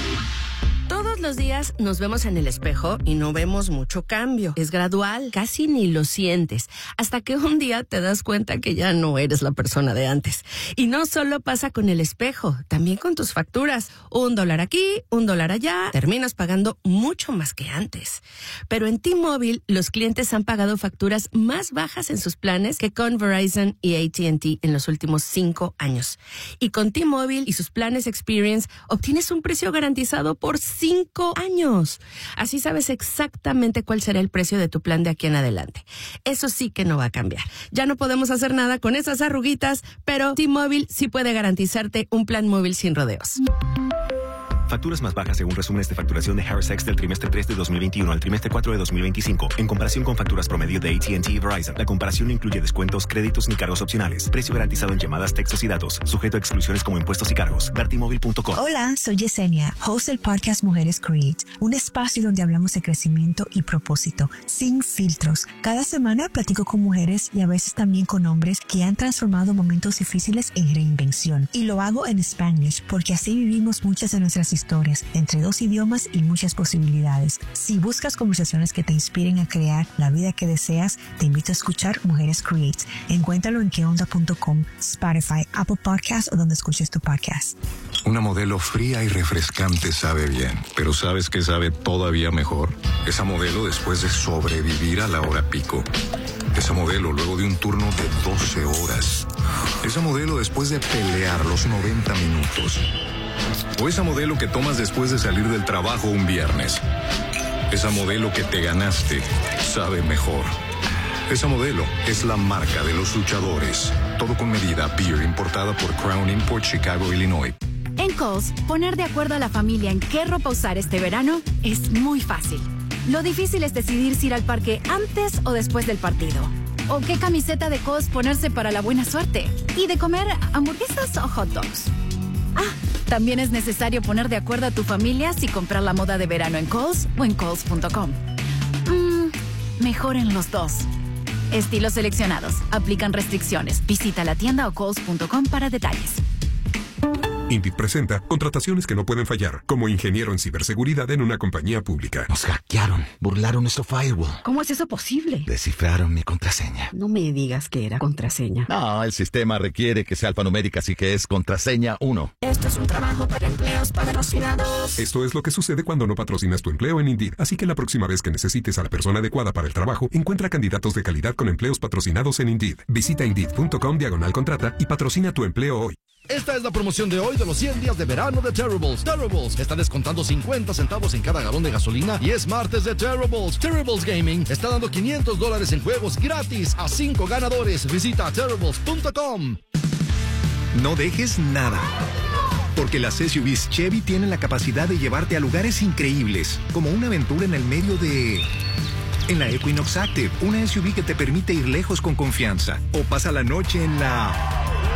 Todos los días nos vemos en el espejo y no vemos mucho cambio. Es gradual, casi ni lo sientes, hasta que un día te das cuenta que ya no eres la persona de antes. Y no solo pasa con el espejo, también con tus facturas. Un dólar aquí, un dólar allá, terminas pagando mucho más que antes. Pero en T-Mobile, los clientes han pagado facturas más bajas en sus planes que con Verizon y A T and T en los últimos cinco años. Y con T-Mobile y sus planes Experience, obtienes un precio garantizado por cinco años. Así sabes exactamente cuál será el precio de tu plan de aquí en adelante. Eso sí que no va a cambiar. Ya no podemos hacer nada con esas arruguitas, pero T-Mobile sí puede garantizarte un plan móvil sin rodeos. Facturas más bajas según resúmenes de facturación de Harris X del trimestre tres de dos mil veintiuno al trimestre cuatro de dos mil veinticinco. En comparación con facturas promedio de A T and T y Verizon, la comparación no incluye descuentos, créditos ni cargos opcionales. Precio garantizado en llamadas, textos y datos. Sujeto a exclusiones como impuestos y cargos. Vertimóvil punto com. Hola, soy Yesenia, host del podcast Mujeres Create, un espacio donde hablamos de crecimiento y propósito, sin filtros. Cada semana platico con mujeres y a veces también con hombres que han transformado momentos difíciles en reinvención. Y lo hago en Spanglish porque así vivimos muchas de nuestras historias, entre dos idiomas y muchas posibilidades. Si buscas conversaciones que te inspiren a crear la vida que deseas, te invito a escuchar Mujeres Create. Encuéntralo en queonda punto com, Spotify, Apple Podcasts o donde escuches tu podcast. Una modelo fría y refrescante sabe bien, pero ¿sabes qué sabe todavía mejor? Esa modelo después de sobrevivir a la hora pico. Esa modelo luego de un turno de doce horas. Esa modelo después de pelear los noventa minutos. O esa modelo que tomas después de salir del trabajo un viernes. Esa modelo que te ganaste sabe mejor. Esa modelo es la marca de los luchadores. Todo con medida. Beer importada por Crown Import, Chicago, Illinois. En Kohl's, poner de acuerdo a la familia en qué ropa usar este verano es muy fácil. Lo difícil es decidir si ir al parque antes o después del partido. O qué camiseta de Kohl's ponerse para la buena suerte. Y de comer hamburguesas o hot dogs. Ah, también es necesario poner de acuerdo a tu familia si comprar la moda de verano en Kohl's o en Kohl's punto com. Mm, mejor en los dos. Estilos seleccionados. Aplican restricciones. Visita la tienda o Kohl's punto com para detalles. Indeed presenta contrataciones que no pueden fallar, como ingeniero en ciberseguridad en una compañía pública. Nos hackearon, burlaron nuestro firewall. ¿Cómo es eso posible? Descifraron mi contraseña. No me digas que era contraseña. No, el sistema requiere que sea alfanumérica, así que es contraseña uno. Esto es un trabajo para empleos patrocinados. Esto es lo que sucede cuando no patrocinas tu empleo en Indeed, así que la próxima vez que necesites a la persona adecuada para el trabajo, encuentra candidatos de calidad con empleos patrocinados en Indeed. Visita Indeed punto com diagonal contrata y patrocina tu empleo hoy. Esta es la promoción de hoy de los cien días de verano de Terribles. Terribles está descontando cincuenta centavos en cada galón de gasolina y es martes de Terribles. Terribles Gaming está dando quinientos dólares en juegos gratis a cinco ganadores. Visita terribles punto com. No dejes nada, porque las S U Vs Chevy tienen la capacidad de llevarte a lugares increíbles, como una aventura en el medio de... En la Equinox Active, una S U V que te permite ir lejos con confianza. O pasa la noche en la...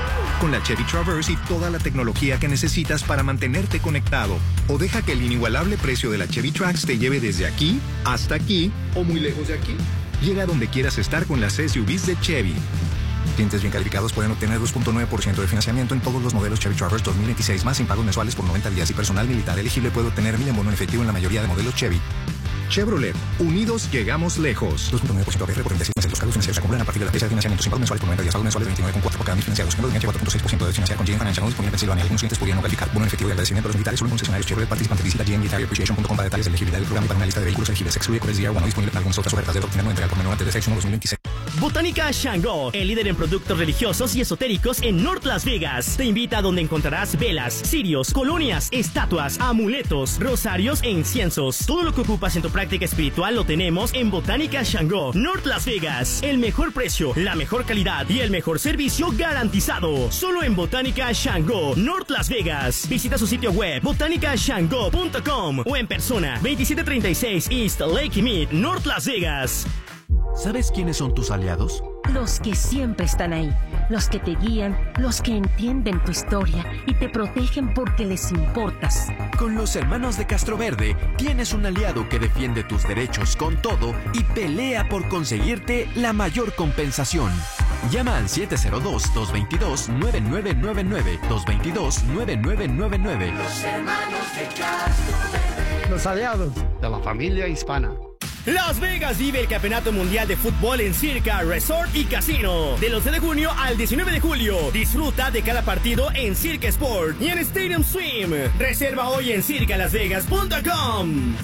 con la Chevy Traverse y toda la tecnología que necesitas para mantenerte conectado. O deja que el inigualable precio de la Chevy Trax te lleve desde aquí hasta aquí o muy lejos de aquí. Llega donde quieras estar con las S U Vs de Chevy. Clientes bien calificados pueden obtener dos punto nueve por ciento de financiamiento en todos los modelos Chevy Traverse dos mil veintiséis más sin pagos mensuales por noventa días y personal militar elegible puede obtener mil en bono en efectivo en la mayoría de modelos Chevy. Chevrolet, unidos llegamos lejos. dos punto nueve por ciento A P R por treinta y seis meses. Los cargos financieros se acumulan a partir de la fecha de financiamiento sin pagos mensuales por noventa días, pagos mensuales veintinueve coma cuatro por cada mil financiados. Cargos de enganche cuatro punto seis por ciento de financiar con G M Financial, no disponible en Pensilvania. Algunos clientes podrían no calificar. Bono en efectivo y agradecimiento a los militares solo en concesionarios Chevrolet participantes. Visita G M Military Appreciation punto com para detalles de elegibilidad del programa y para una lista de vehículos elegibles. Excluye Coverage D R uno, no disponible en algunas otras ofertas. Debe obtener una entrega por menor antes de seis uno dos mil veintiséis. Botánica Shango, el líder en productos religiosos y esotéricos en North Las Vegas, te invita a donde encontrarás velas, cirios, colonias, estatuas, amuletos, rosarios e inciensos. Todo lo que ocupas en tu práctica espiritual lo tenemos en Botánica Shango, North Las Vegas. El mejor precio, la mejor calidad y el mejor servicio garantizado. Solo en Botánica Shango, North Las Vegas. Visita su sitio web botánica shango punto com o en persona veintisiete treinta y seis East Lake Mead, North Las Vegas. ¿Sabes quiénes son tus aliados? Los que siempre están ahí, los que te guían, los que entienden tu historia y te protegen porque les importas. Con los hermanos de Castroverde tienes un aliado que defiende tus derechos con todo y pelea por conseguirte la mayor compensación. Llama al siete cero dos, dos dos dos, nueve nueve nueve nueve, dos dos dos, nueve nueve nueve nueve. Los hermanos de Castroverde. Los aliados de la familia hispana. Las Vegas vive el Campeonato Mundial de Fútbol en Circa Resort y Casino. Del once de junio al diecinueve de julio. Disfruta de cada partido en Circa Sport y en Stadium Swim. Reserva hoy en circa las vegas punto com.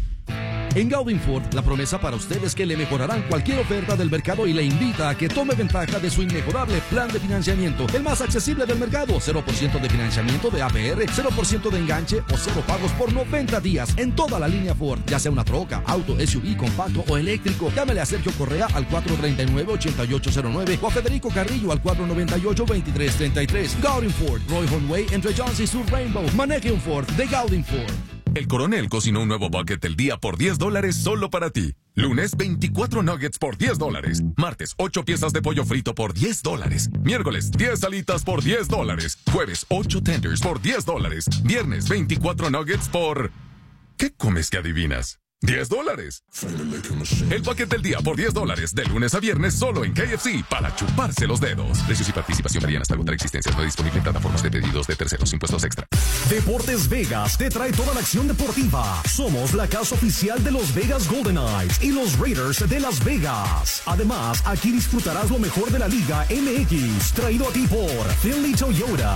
En Gaudin Ford, la promesa para usted es que le mejorarán cualquier oferta del mercado y le invita a que tome ventaja de su inmejorable plan de financiamiento, el más accesible del mercado. cero por ciento de financiamiento de A P R, cero por ciento de enganche o cero pagos por noventa días en toda la línea Ford, ya sea una troca, auto, S U V, compacto o eléctrico. Llámele a Sergio Correa al cuatro tres nueve, ocho ocho cero nueve o a Federico Carrillo al cuatro nueve ocho, veintitrés treinta y tres. Gaudin Ford, Roy Honway entre Johns y Sur Rainbow. Maneje un Ford de Gaudin Ford. El Coronel cocinó un nuevo bucket el día por diez dólares solo para ti. Lunes, veinticuatro nuggets por diez dólares. Martes, ocho piezas de pollo frito por diez dólares. Miércoles, diez alitas por diez dólares. Jueves, ocho tenders por diez dólares. Viernes, veinticuatro nuggets por... ¿Qué comes que adivinas? diez dólares. El bucket del día por diez dólares. De lunes a viernes solo en K F C para chuparse los dedos. Precios y participación varían hasta agotar existencias. No disponible en plataformas de pedidos de terceros. Impuestos extra. Deportes Vegas te trae toda la acción deportiva. Somos la casa oficial de los Vegas Golden Knights y los Raiders de Las Vegas. Además, aquí disfrutarás lo mejor de la Liga M X. Traído a ti por Finley Toyota.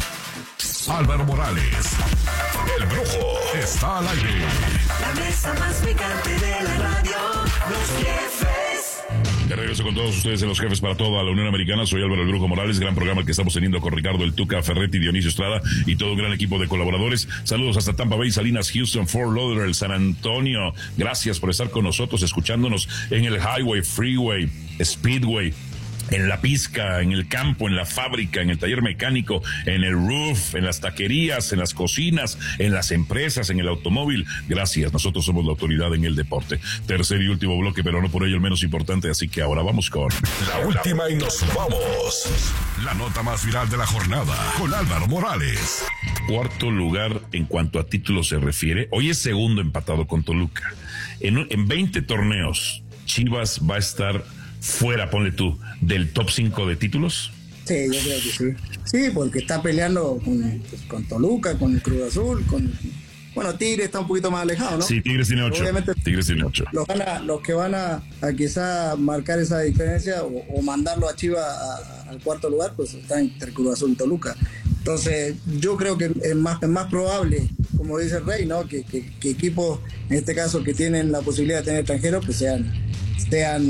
Álvaro Morales, el Brujo, está al aire. La mesa más picante de la radio, Los Jefes. De regreso con todos ustedes en Los Jefes para toda la Unión Americana. Soy Álvaro el Brujo Morales, gran programa que estamos teniendo con Ricardo El Tuca Ferretti, Dionisio Estrada y todo un gran equipo de colaboradores. Saludos hasta Tampa Bay, Salinas, Houston, Fort Lauderdale, San Antonio. Gracias por estar con nosotros, escuchándonos en el Highway, Freeway, Speedway, en la pizca, en el campo, en la fábrica, en el taller mecánico, en el roof, en las taquerías, en las cocinas, en las empresas, en el automóvil. Gracias, nosotros somos la autoridad en el deporte. Tercer y último bloque, pero no por ello el menos importante, así que ahora vamos con... La última y nos vamos. La nota más viral de la jornada, con Álvaro Morales. Cuarto lugar en cuanto a títulos se refiere. Hoy es segundo empatado con Toluca. En, en veinte torneos, Chivas va a estar... fuera, ponle tú, del top cinco de títulos. Sí, yo creo que sí. Sí, porque está peleando con, pues, con Toluca, con el Cruz Azul, con... Bueno, Tigres está un poquito más alejado, ¿no? Sí, Tigres tiene ocho. Obviamente, Tigres tiene ocho. Los, van a, los que van a, a quizá marcar esa diferencia o, o mandarlo a Chivas a, a, al cuarto lugar, pues está entre Cruz Azul y Toluca. Entonces, yo creo que es más, es más probable, como dice el Rey, ¿no? Que, que, que equipos, en este caso, que tienen la posibilidad de tener extranjeros, pues sean... sean,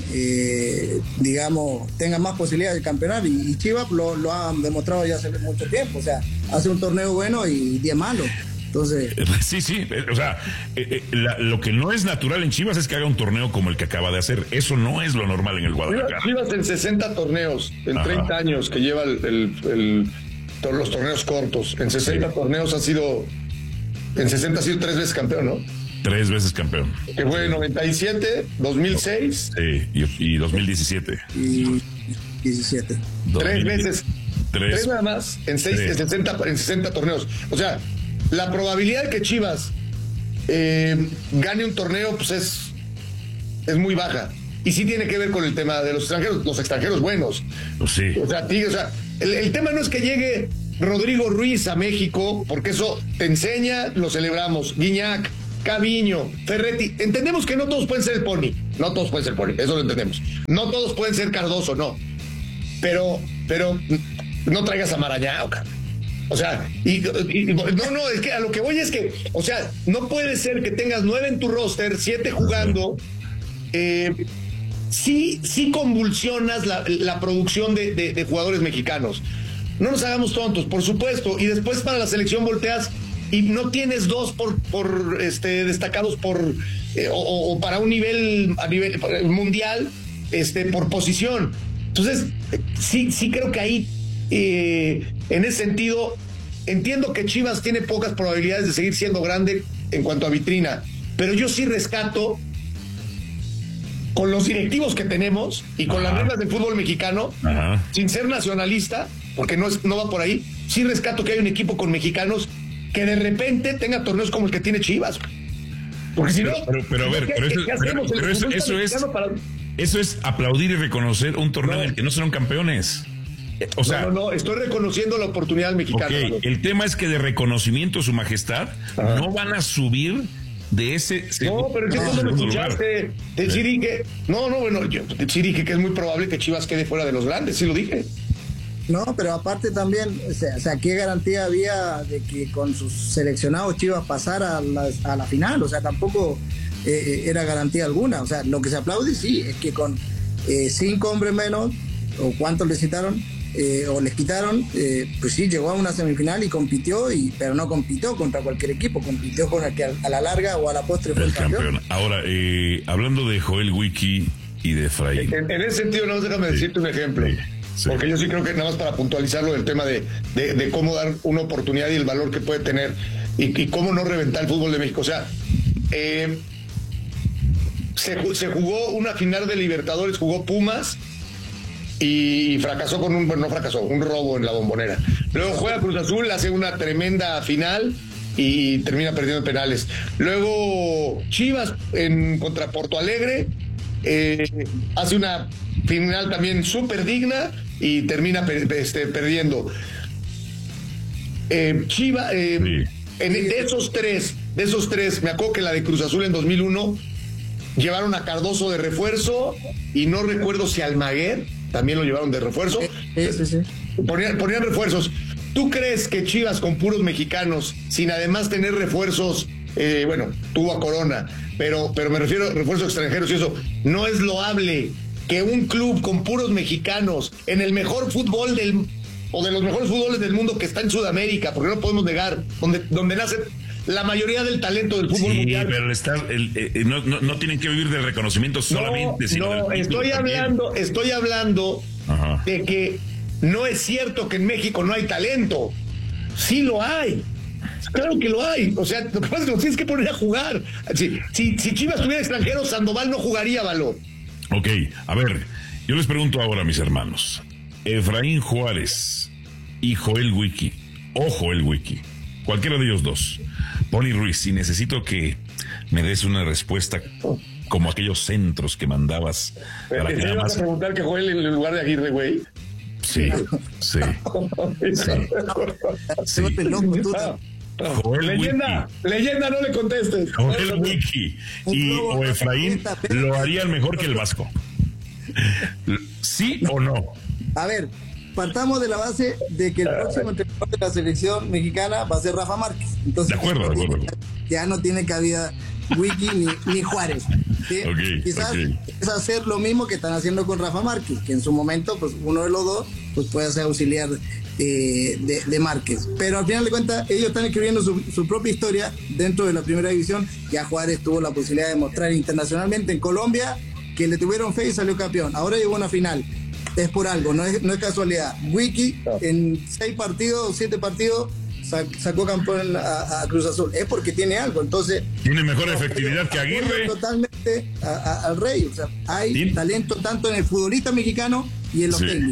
eh, digamos, tengan más posibilidades de campeonar, y, y Chivas lo, lo han demostrado ya hace mucho tiempo, o sea, hace un torneo bueno y diez malos. Entonces... Sí, sí, o sea, eh, eh, la, lo que no es natural en Chivas es que haga un torneo como el que acaba de hacer. Eso no es lo normal en el Guadalajara. Chivas en sesenta torneos, en Ajá. treinta años que lleva el, el, el, los torneos cortos, en sesenta sí. torneos ha sido, en sesenta ha sido tres veces campeón, ¿no? Tres veces campeón. Que fue noventa y siete, dos mil seis. Sí, y, y dos mil diecisiete. Y diecisiete. Tres veces. Tres, Tres nada más en, seis, en, sesenta, en sesenta torneos. O sea, la probabilidad de que Chivas eh, gane un torneo pues es, es muy baja. Y sí tiene que ver con el tema de los extranjeros, los extranjeros buenos. Pues sí. O sea, tío, o sea el, el tema no es que llegue Rodrigo Ruiz a México, porque eso te enseña, lo celebramos. Guiñac, Caviño, Ferretti. Entendemos que no todos pueden ser el Pony. No todos pueden ser el Pony, eso lo entendemos. No todos pueden ser Cardoso, no. Pero, pero no traigas a Marañao, cara. O sea, y, y, no, no, es que a lo que voy es que, o sea, no puede ser que tengas nueve en tu roster, siete jugando. Eh, sí, sí convulsionas la, la producción de, de, de jugadores mexicanos. No nos hagamos tontos, por supuesto. Y después para la selección volteas y no tienes dos por, por este, destacados por eh, o, o para un nivel a nivel mundial, este, por posición. Entonces, sí, sí creo que ahí, eh, en ese sentido, entiendo que Chivas tiene pocas probabilidades de seguir siendo grande en cuanto a vitrina, pero yo sí rescato, con los directivos que tenemos y con Ajá. las reglas del fútbol mexicano, Ajá. sin ser nacionalista, porque no, es, no va por ahí, sí rescato que hay un equipo con mexicanos que de repente tenga torneos como el que tiene Chivas. Porque si pero, no, pero, pero a ver, pero, eso, pero, pero eso, eso es para... eso es aplaudir y reconocer un torneo no. en el que no serán campeones. O sea, no, no, no, estoy reconociendo la oportunidad del mexicano. Okay, el tema es que de reconocimiento su majestad Ajá. no van a subir de ese no, pero es que tú no me escuchaste. Te sí dije, no, no, bueno, yo sí dije que es muy probable que Chivas quede fuera de los grandes, sí lo dije. No, pero aparte también, o sea, o sea, ¿qué garantía había de que con sus seleccionados Chivas pasara a la, a la final? O sea, tampoco eh, era garantía alguna. O sea, lo que se aplaude sí es que con eh, cinco hombres menos, o cuántos les quitaron, eh, o les quitaron, eh, pues sí, llegó a una semifinal y compitió, y pero no compitió contra cualquier equipo, compitió con el que a, a la larga o a la postre fue el, el campeón. campeón. Ahora, eh, hablando de Joel Wiki y de Efraín. En, en ese sentido, no, déjame sí. decirte un ejemplo. Sí. Sí. Porque yo sí creo que nada más para puntualizarlo del tema de, de, de cómo dar una oportunidad y el valor que puede tener y, y cómo no reventar el fútbol de México. O sea, eh, se, se jugó una final de Libertadores, jugó Pumas y fracasó con un, bueno, no fracasó, un robo en la Bombonera. Luego juega Cruz Azul, hace una tremenda final y termina perdiendo penales. Luego Chivas en contra Porto Alegre eh, hace una final también súper digna y termina per, este, perdiendo. Eh, Chivas, eh, sí. en, de esos tres, de esos tres, me acuerdo que la de Cruz Azul en dos mil uno llevaron a Cardoso de refuerzo y no recuerdo si Almaguer también lo llevaron de refuerzo. Sí, sí, sí. Ponían, ponían refuerzos. ¿Tú crees que Chivas con puros mexicanos, sin además tener refuerzos, eh, bueno, tuvo a Corona, pero, pero me refiero a refuerzos extranjeros y eso, no es loable que un club con puros mexicanos en el mejor fútbol del o de los mejores fútboles del mundo que está en Sudamérica, porque no podemos negar, donde, donde nace la mayoría del talento del fútbol sí, mundial. Pero el estar, el, eh, no, no, no tienen que vivir del reconocimiento solamente. No, sino no del estoy hablando, también. estoy hablando Ajá. de que no es cierto que en México no hay talento. Sí lo hay. Claro que lo hay. O sea, lo que pasa es que lo tienes que poner a jugar. Si, si, si Chivas tuviera extranjeros, Sandoval no jugaría, Valor. Ok, a ver, yo les pregunto ahora, mis hermanos. Efraín Juárez y Joel Wiki, o Joel Wiki, cualquiera de ellos dos. Pony Ruiz, y necesito que me des una respuesta como aquellos centros que mandabas. Para ¿Te que nada más... a preguntar que Joel en lugar de Aguirre, güey? Sí, sí, sí. sí. Joel leyenda, Wiki. leyenda, no le contestes. Joel Wiki y o Efraín lo harían mejor que el Vasco. ¿Sí o no? A ver, partamos de la base de que el próximo entrenador de la selección mexicana va a ser Rafa Márquez. Entonces, de acuerdo, de acuerdo. Ya no tiene cabida Wiki ni, ni Juárez. ¿Sí? Okay, Quizás okay. es hacer lo mismo que están haciendo con Rafa Márquez, que en su momento, pues uno de los dos pues puede ser auxiliar eh, de, de Márquez. Pero al final de cuentas, ellos están escribiendo su, su propia historia dentro de la primera división. Ya Juárez tuvo la posibilidad de mostrar internacionalmente en Colombia que le tuvieron fe y salió campeón. Ahora llegó a una final. Es por algo, no es, no es casualidad. Wiki en seis partidos, siete partidos, sacó campeón a, a Cruz Azul. Es porque tiene algo, entonces... Tiene mejor efectividad que Aguirre. Totalmente a, a, al Rey. O sea, hay ¿Sí? talento tanto en el futbolista mexicano y en los sí. técnicos.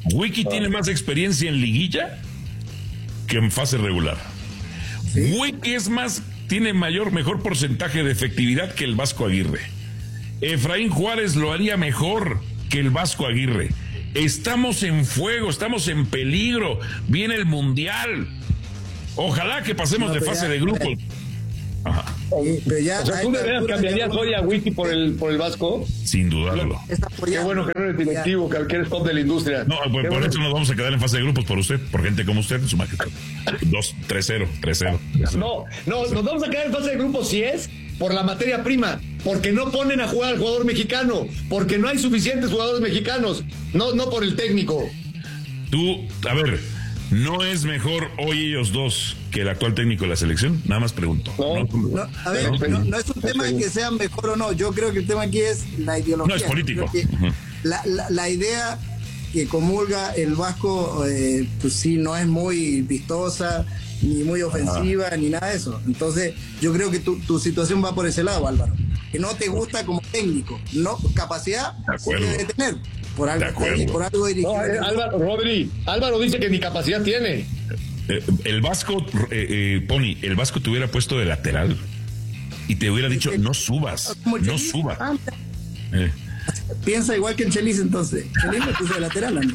Wiki tiene más experiencia en liguilla que en fase regular. ¿Sí? Wiki es más, tiene mayor, mejor porcentaje de efectividad que el Vasco Aguirre. Efraín Juárez lo haría mejor que el Vasco Aguirre. Estamos en fuego, estamos en peligro. Viene el Mundial. Ojalá que pasemos no, de fase ya, de grupos. Ajá. Sí, pero ya, o sea, ¿tú de veras cambiarías hoy a Wiki por el, por el Vasco? Sin dudarlo. Qué bueno que no eres directivo, que eres top de la industria. No, por, por bueno. eso nos vamos a quedar en fase de grupos por usted, por gente como usted, en su majestad. dos, tres cero, tres cero. No, no, nos vamos a quedar en fase de grupos si es por la materia prima, porque no ponen a jugar al jugador mexicano, porque no hay suficientes jugadores mexicanos, no, no por el técnico. Tú, a ver, ¿no es mejor hoy ellos dos que el actual técnico de la selección? Nada más pregunto. No, no, no a ver, no, no, no es un tema de que sean mejor o no. Yo creo que el tema aquí es la ideología. No, es político. Uh-huh. La, la, la idea que comulga el Vasco, eh, pues sí, no es muy vistosa, ni muy ofensiva, ah. ni nada de eso. Entonces, yo creo que tu, tu situación va por ese lado, Álvaro. Que no te gusta como técnico. No, capacidad sí debe tener. Por algo, por algo dirigido. No, eh, Álvaro, Rodri, Álvaro dice que ni capacidad tiene. Eh, el Vasco, eh, eh, Pony, el Vasco te hubiera puesto de lateral y te hubiera dicho, no subas, no subas. Eh. Piensa igual que el Chelis entonces. Chelis me puso de lateral, ¿no?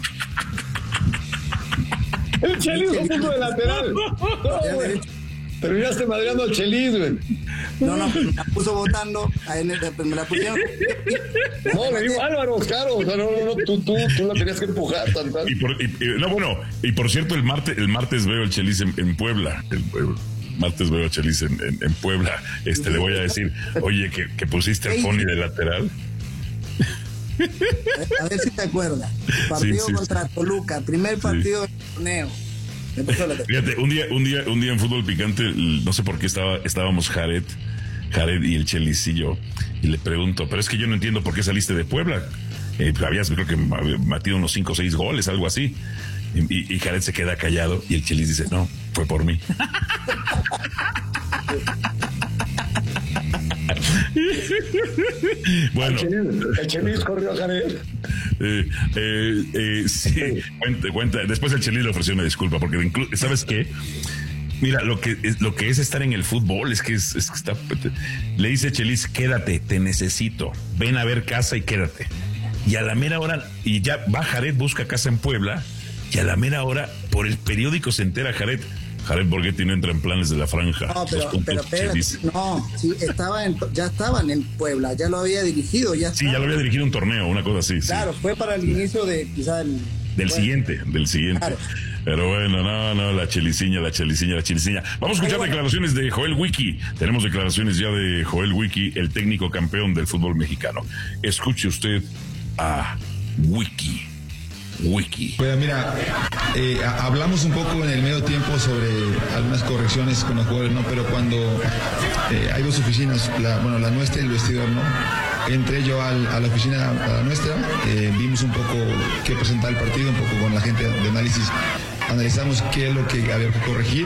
El Chelis lo puso de lateral. No, terminaste madreando al Chelis, güey. No, no, me la puso votando. Me la pusieron. No, le digo Álvaro, claro. O sea, no, no, no, tú, tú, tú la tenías que empujar. Tan, tan. Y por, y, no, bueno, y por cierto, el martes, el martes veo el Chelis en, en Puebla. El, el martes veo a Chelis en, en, en Puebla. Este, le voy a decir, oye, que, que pusiste al Pony de lateral. A ver si te acuerdas. Partido sí, sí, contra sí. Toluca, primer partido sí. del torneo. Fíjate, un día, un día, un día en Fútbol Picante, no sé por qué estaba, estábamos Jared, Jared y el Chelis y yo, y le pregunto, pero es que yo no entiendo por qué saliste de Puebla. Eh, habías, creo que, metido unos cinco o seis goles, algo así. Y, y Jared se queda callado y el Chelis dice, no, fue por mí. Bueno, el Chelis corrió a Jared. Eh, eh, eh, sí, cuenta, cuenta. Después el Chelis le ofreció una disculpa porque inclu- ¿sabes qué? Mira, lo que es, lo que es estar en el fútbol es que es, es que está, le dice Chelis, quédate, te necesito, ven a ver casa y quédate. Y a la mera hora, y ya va Jared, busca casa en Puebla, y a la mera hora, por el periódico se entera Jared, Jared Borghetti no entra en planes de la franja. No, pero, pero, pero no, sí, estaba en, ya estaban en Puebla, ya lo había dirigido, ya Sí, ya lo había dirigido un torneo, una cosa así. Claro, sí. Fue para el inicio de quizá el... Del bueno. siguiente, del siguiente. Claro. Pero bueno, no, no, la cheliciña, la cheliciña, la cheliciña. Vamos a escuchar bueno. declaraciones de Joel Wiki. Tenemos declaraciones ya de Joel Wiki, el técnico campeón del fútbol mexicano. Escuche usted a Wiki. Wiki. Pues mira, eh, hablamos un poco en el medio tiempo sobre algunas correcciones con los jugadores, ¿no? Pero cuando eh, hay dos oficinas, la, bueno, la nuestra y el vestidor, ¿no? Entré yo al, a la oficina, a la nuestra, eh, vimos un poco qué presentar el partido, un poco con la gente de análisis, analizamos qué es lo que había que corregir.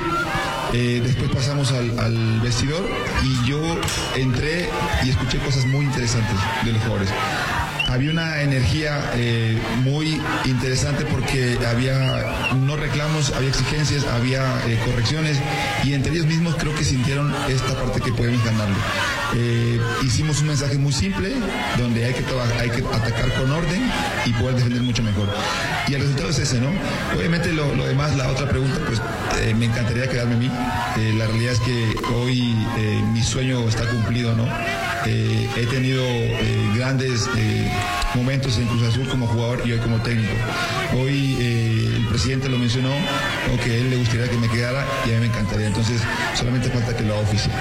Eh, después pasamos al, al vestidor y yo entré y escuché cosas muy interesantes de los jugadores. Había una energía eh, muy interesante porque había no reclamos, había exigencias, había eh, correcciones y entre ellos mismos creo que sintieron esta parte que podemos ganarle. Eh, hicimos un mensaje muy simple donde hay que, hay que atacar con orden y poder defender mucho mejor. Y el resultado es ese, ¿no? Obviamente lo, lo demás, la otra pregunta, pues eh, me encantaría quedarme a mí. Eh, la realidad es que hoy eh, mi sueño está cumplido, ¿no? Eh, he tenido eh, grandes eh, momentos en Cruz Azul como jugador y hoy como técnico. Hoy eh, el presidente lo mencionó, o que a él le gustaría que me quedara y a mí me encantaría. Entonces solamente falta que lo haga oficial.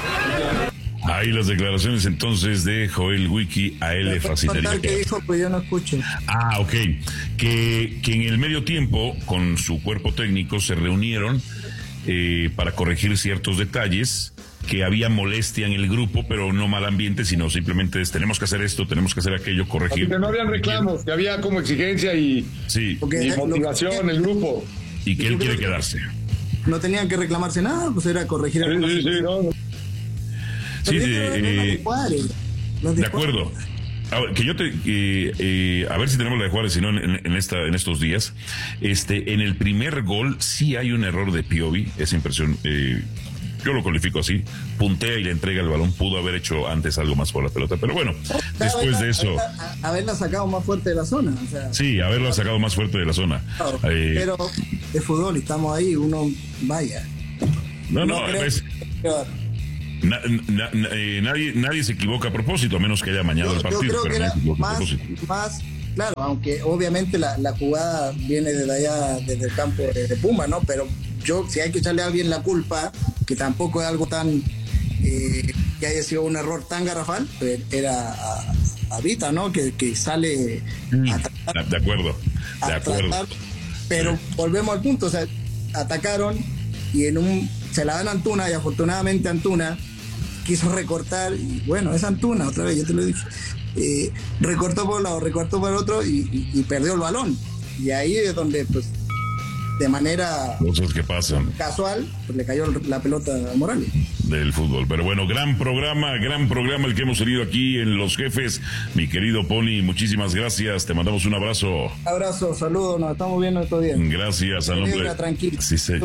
Ahí las declaraciones entonces de Joel Wiki a él le facilitaría. ¿Qué dijo? Pues yo no escucho. Ah, ok. Que, que en el medio tiempo con su cuerpo técnico se reunieron eh, para corregir ciertos detalles, que había molestia en el grupo, pero no mal ambiente, sino simplemente es, tenemos que hacer esto, tenemos que hacer aquello, corregir. Porque no habían reclamos, que había como exigencia y, sí. y motivación el grupo. Y que él quiere quedarse. No tenían que reclamarse nada, pues era corregir el sí, sí, sí, no. Sí, de, eh, de acuerdo. a ver, que yo te, eh, eh, a ver si tenemos la de Juárez, si no en, en, esta, en estos días. Este, en el primer gol sí hay un error de Piovi, esa impresión, eh, yo lo califico así, puntea y le entrega el balón, pudo haber hecho antes algo más por la pelota, pero bueno, después haberla, de eso... Haberla, haberla sacado más fuerte de la zona. O sea, sí, haberla sacado más fuerte de la zona. Claro, eh, pero de fútbol, estamos ahí, uno vaya. No, no, no creo es... que... Na, na, na, eh, nadie, nadie se equivoca a propósito, a menos que haya amañado yo, el partido. Yo creo pero que era no más, más, claro, aunque obviamente la, la jugada viene desde allá, desde el campo de, de Puma, ¿no? Pero yo, si hay que echarle a alguien la culpa, que tampoco es algo tan, eh, que haya sido un error tan garrafal, pues era a, a Vita, ¿no? Que, que sale mm, a tratar, de acuerdo, de acuerdo. Tratar, pero sí. Volvemos al punto, o sea, atacaron y en un, se la dan a Antuna y afortunadamente Antuna quiso recortar y bueno, es Antuna, otra vez, yo te lo dije, eh, recortó por un lado, recortó por el otro y, y, y perdió el balón. Y ahí es donde, pues, de manera cosas que pasan casual, pues le cayó la pelota a Morales. Del fútbol. Pero bueno, gran programa, gran programa el que hemos tenido aquí en Los Jefes. Mi querido Pony, muchísimas gracias, te mandamos un abrazo. Abrazo, saludos, nos estamos viendo estos días. Gracias a nombre. Tranquilo. Sí, sí.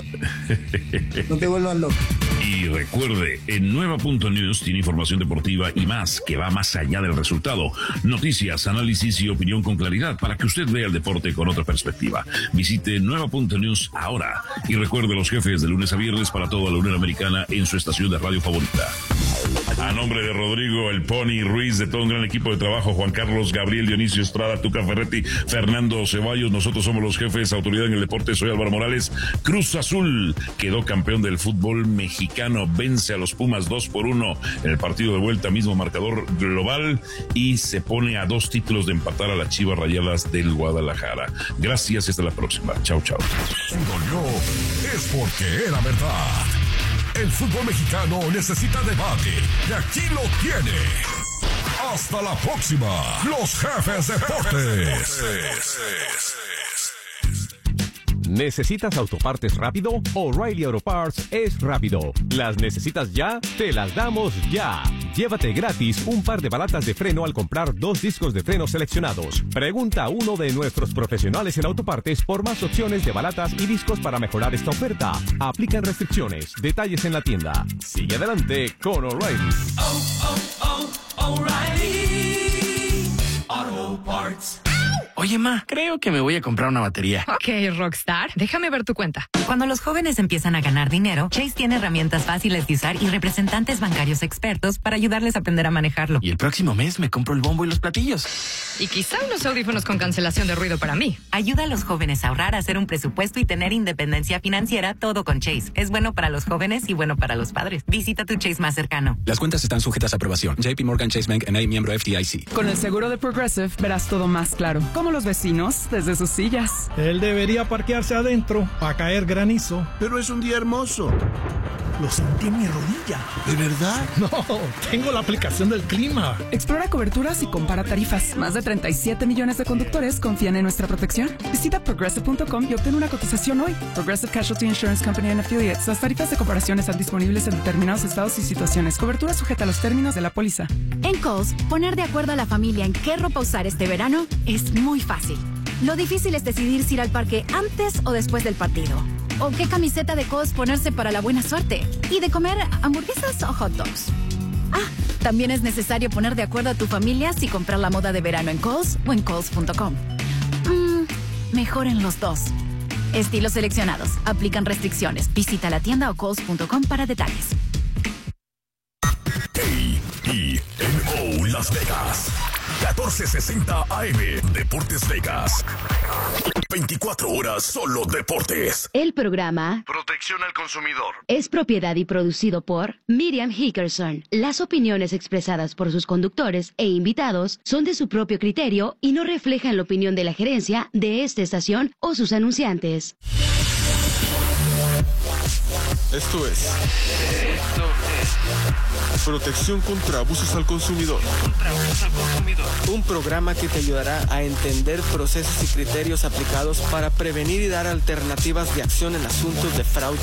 No te vuelvas loco. Y recuerde, en Nueva Punto News tiene información deportiva y más, que va más allá del resultado. Noticias, análisis y opinión con claridad para que usted vea el deporte con otra perspectiva. Visite Nueva Punto News ahora. Y recuerde, Los Jefes de lunes a viernes para toda la Unión Americana en su estación de radio favorita. A nombre de Rodrigo, el Pony Ruiz, de todo un gran equipo de trabajo, Juan Carlos, Gabriel, Dionisio Estrada, Tuca Ferretti, Fernando Ceballos, nosotros somos Los Jefes, autoridad en el deporte, soy Álvaro Morales. Cruz Azul quedó campeón del fútbol mexicano, vence a los Pumas dos por uno en el partido de vuelta, mismo marcador global, y se pone a dos títulos de empatar a las Chivas Rayadas del Guadalajara. Gracias y hasta la próxima. Chao, chao. Si dolió, es porque era verdad. El fútbol mexicano necesita debate y aquí lo tiene. Hasta la próxima. Los Jefes Deportes. ¿Necesitas autopartes rápido? O'Reilly Auto Parts es rápido. ¿Las necesitas ya? Te las damos ya. Llévate gratis un par de balatas de freno al comprar dos discos de freno seleccionados. Pregunta a uno de nuestros profesionales en autopartes por más opciones de balatas y discos para mejorar esta oferta. Aplican restricciones. Detalles en la tienda. Sigue adelante con O'Reilly. Oh, oh, oh, O'Reilly Auto Parts. Oye, ma, creo que me voy a comprar una batería. Ok, Rockstar, déjame ver tu cuenta. Cuando los jóvenes empiezan a ganar dinero, Chase tiene herramientas fáciles de usar y representantes bancarios expertos para ayudarles a aprender a manejarlo. Y el próximo mes me compro el bombo y los platillos. Y quizá unos audífonos con cancelación de ruido para mí. Ayuda a los jóvenes a ahorrar, a hacer un presupuesto y tener independencia financiera, todo con Chase. Es bueno para los jóvenes y bueno para los padres. Visita tu Chase más cercano. Las cuentas están sujetas a aprobación. J P Morgan Chase Bank N A, miembro F D I C. Con el seguro de Progressive verás todo más claro. Como los vecinos desde sus sillas. Él debería parquearse adentro para caer granizo. Pero es un día hermoso. Lo sentí en mi rodilla. ¿De verdad? No, tengo la aplicación del clima. Explora coberturas y compara tarifas. Más de treinta y siete millones de conductores confían en nuestra protección. Visita progressive punto com y obtén una cotización hoy. Progressive Casualty Insurance Company and Affiliates. Las tarifas de comparación están disponibles en determinados estados y situaciones. Cobertura sujeta a los términos de la póliza. En Kohl's, poner de acuerdo a la familia en qué ropa usar este verano es muy fácil. Lo difícil es decidir si ir al parque antes o después del partido. O qué camiseta de Kohl's ponerse para la buena suerte. Y de comer hamburguesas o hot dogs. Ah, también es necesario poner de acuerdo a tu familia si comprar la moda de verano en Kohl's o en Kohl's punto com. Mm, mejor en los dos. Estilos seleccionados. Aplican restricciones. Visita la tienda o Kohl's punto com para detalles. A E N O Las Vegas. catorce sesenta A M. Deportes Vegas. veinticuatro horas solo deportes. El programa Protección al consumidor es propiedad y producido por Miriam Hickerson. Las opiniones expresadas por sus conductores e invitados son de su propio criterio y no reflejan la opinión de la gerencia de esta estación o sus anunciantes. Esto es. Esto es. Protección contra abusos al consumidor. Contra abusos al consumidor. Un programa que te ayudará a entender procesos y criterios aplicados para prevenir y dar alternativas de acción en asuntos de fraude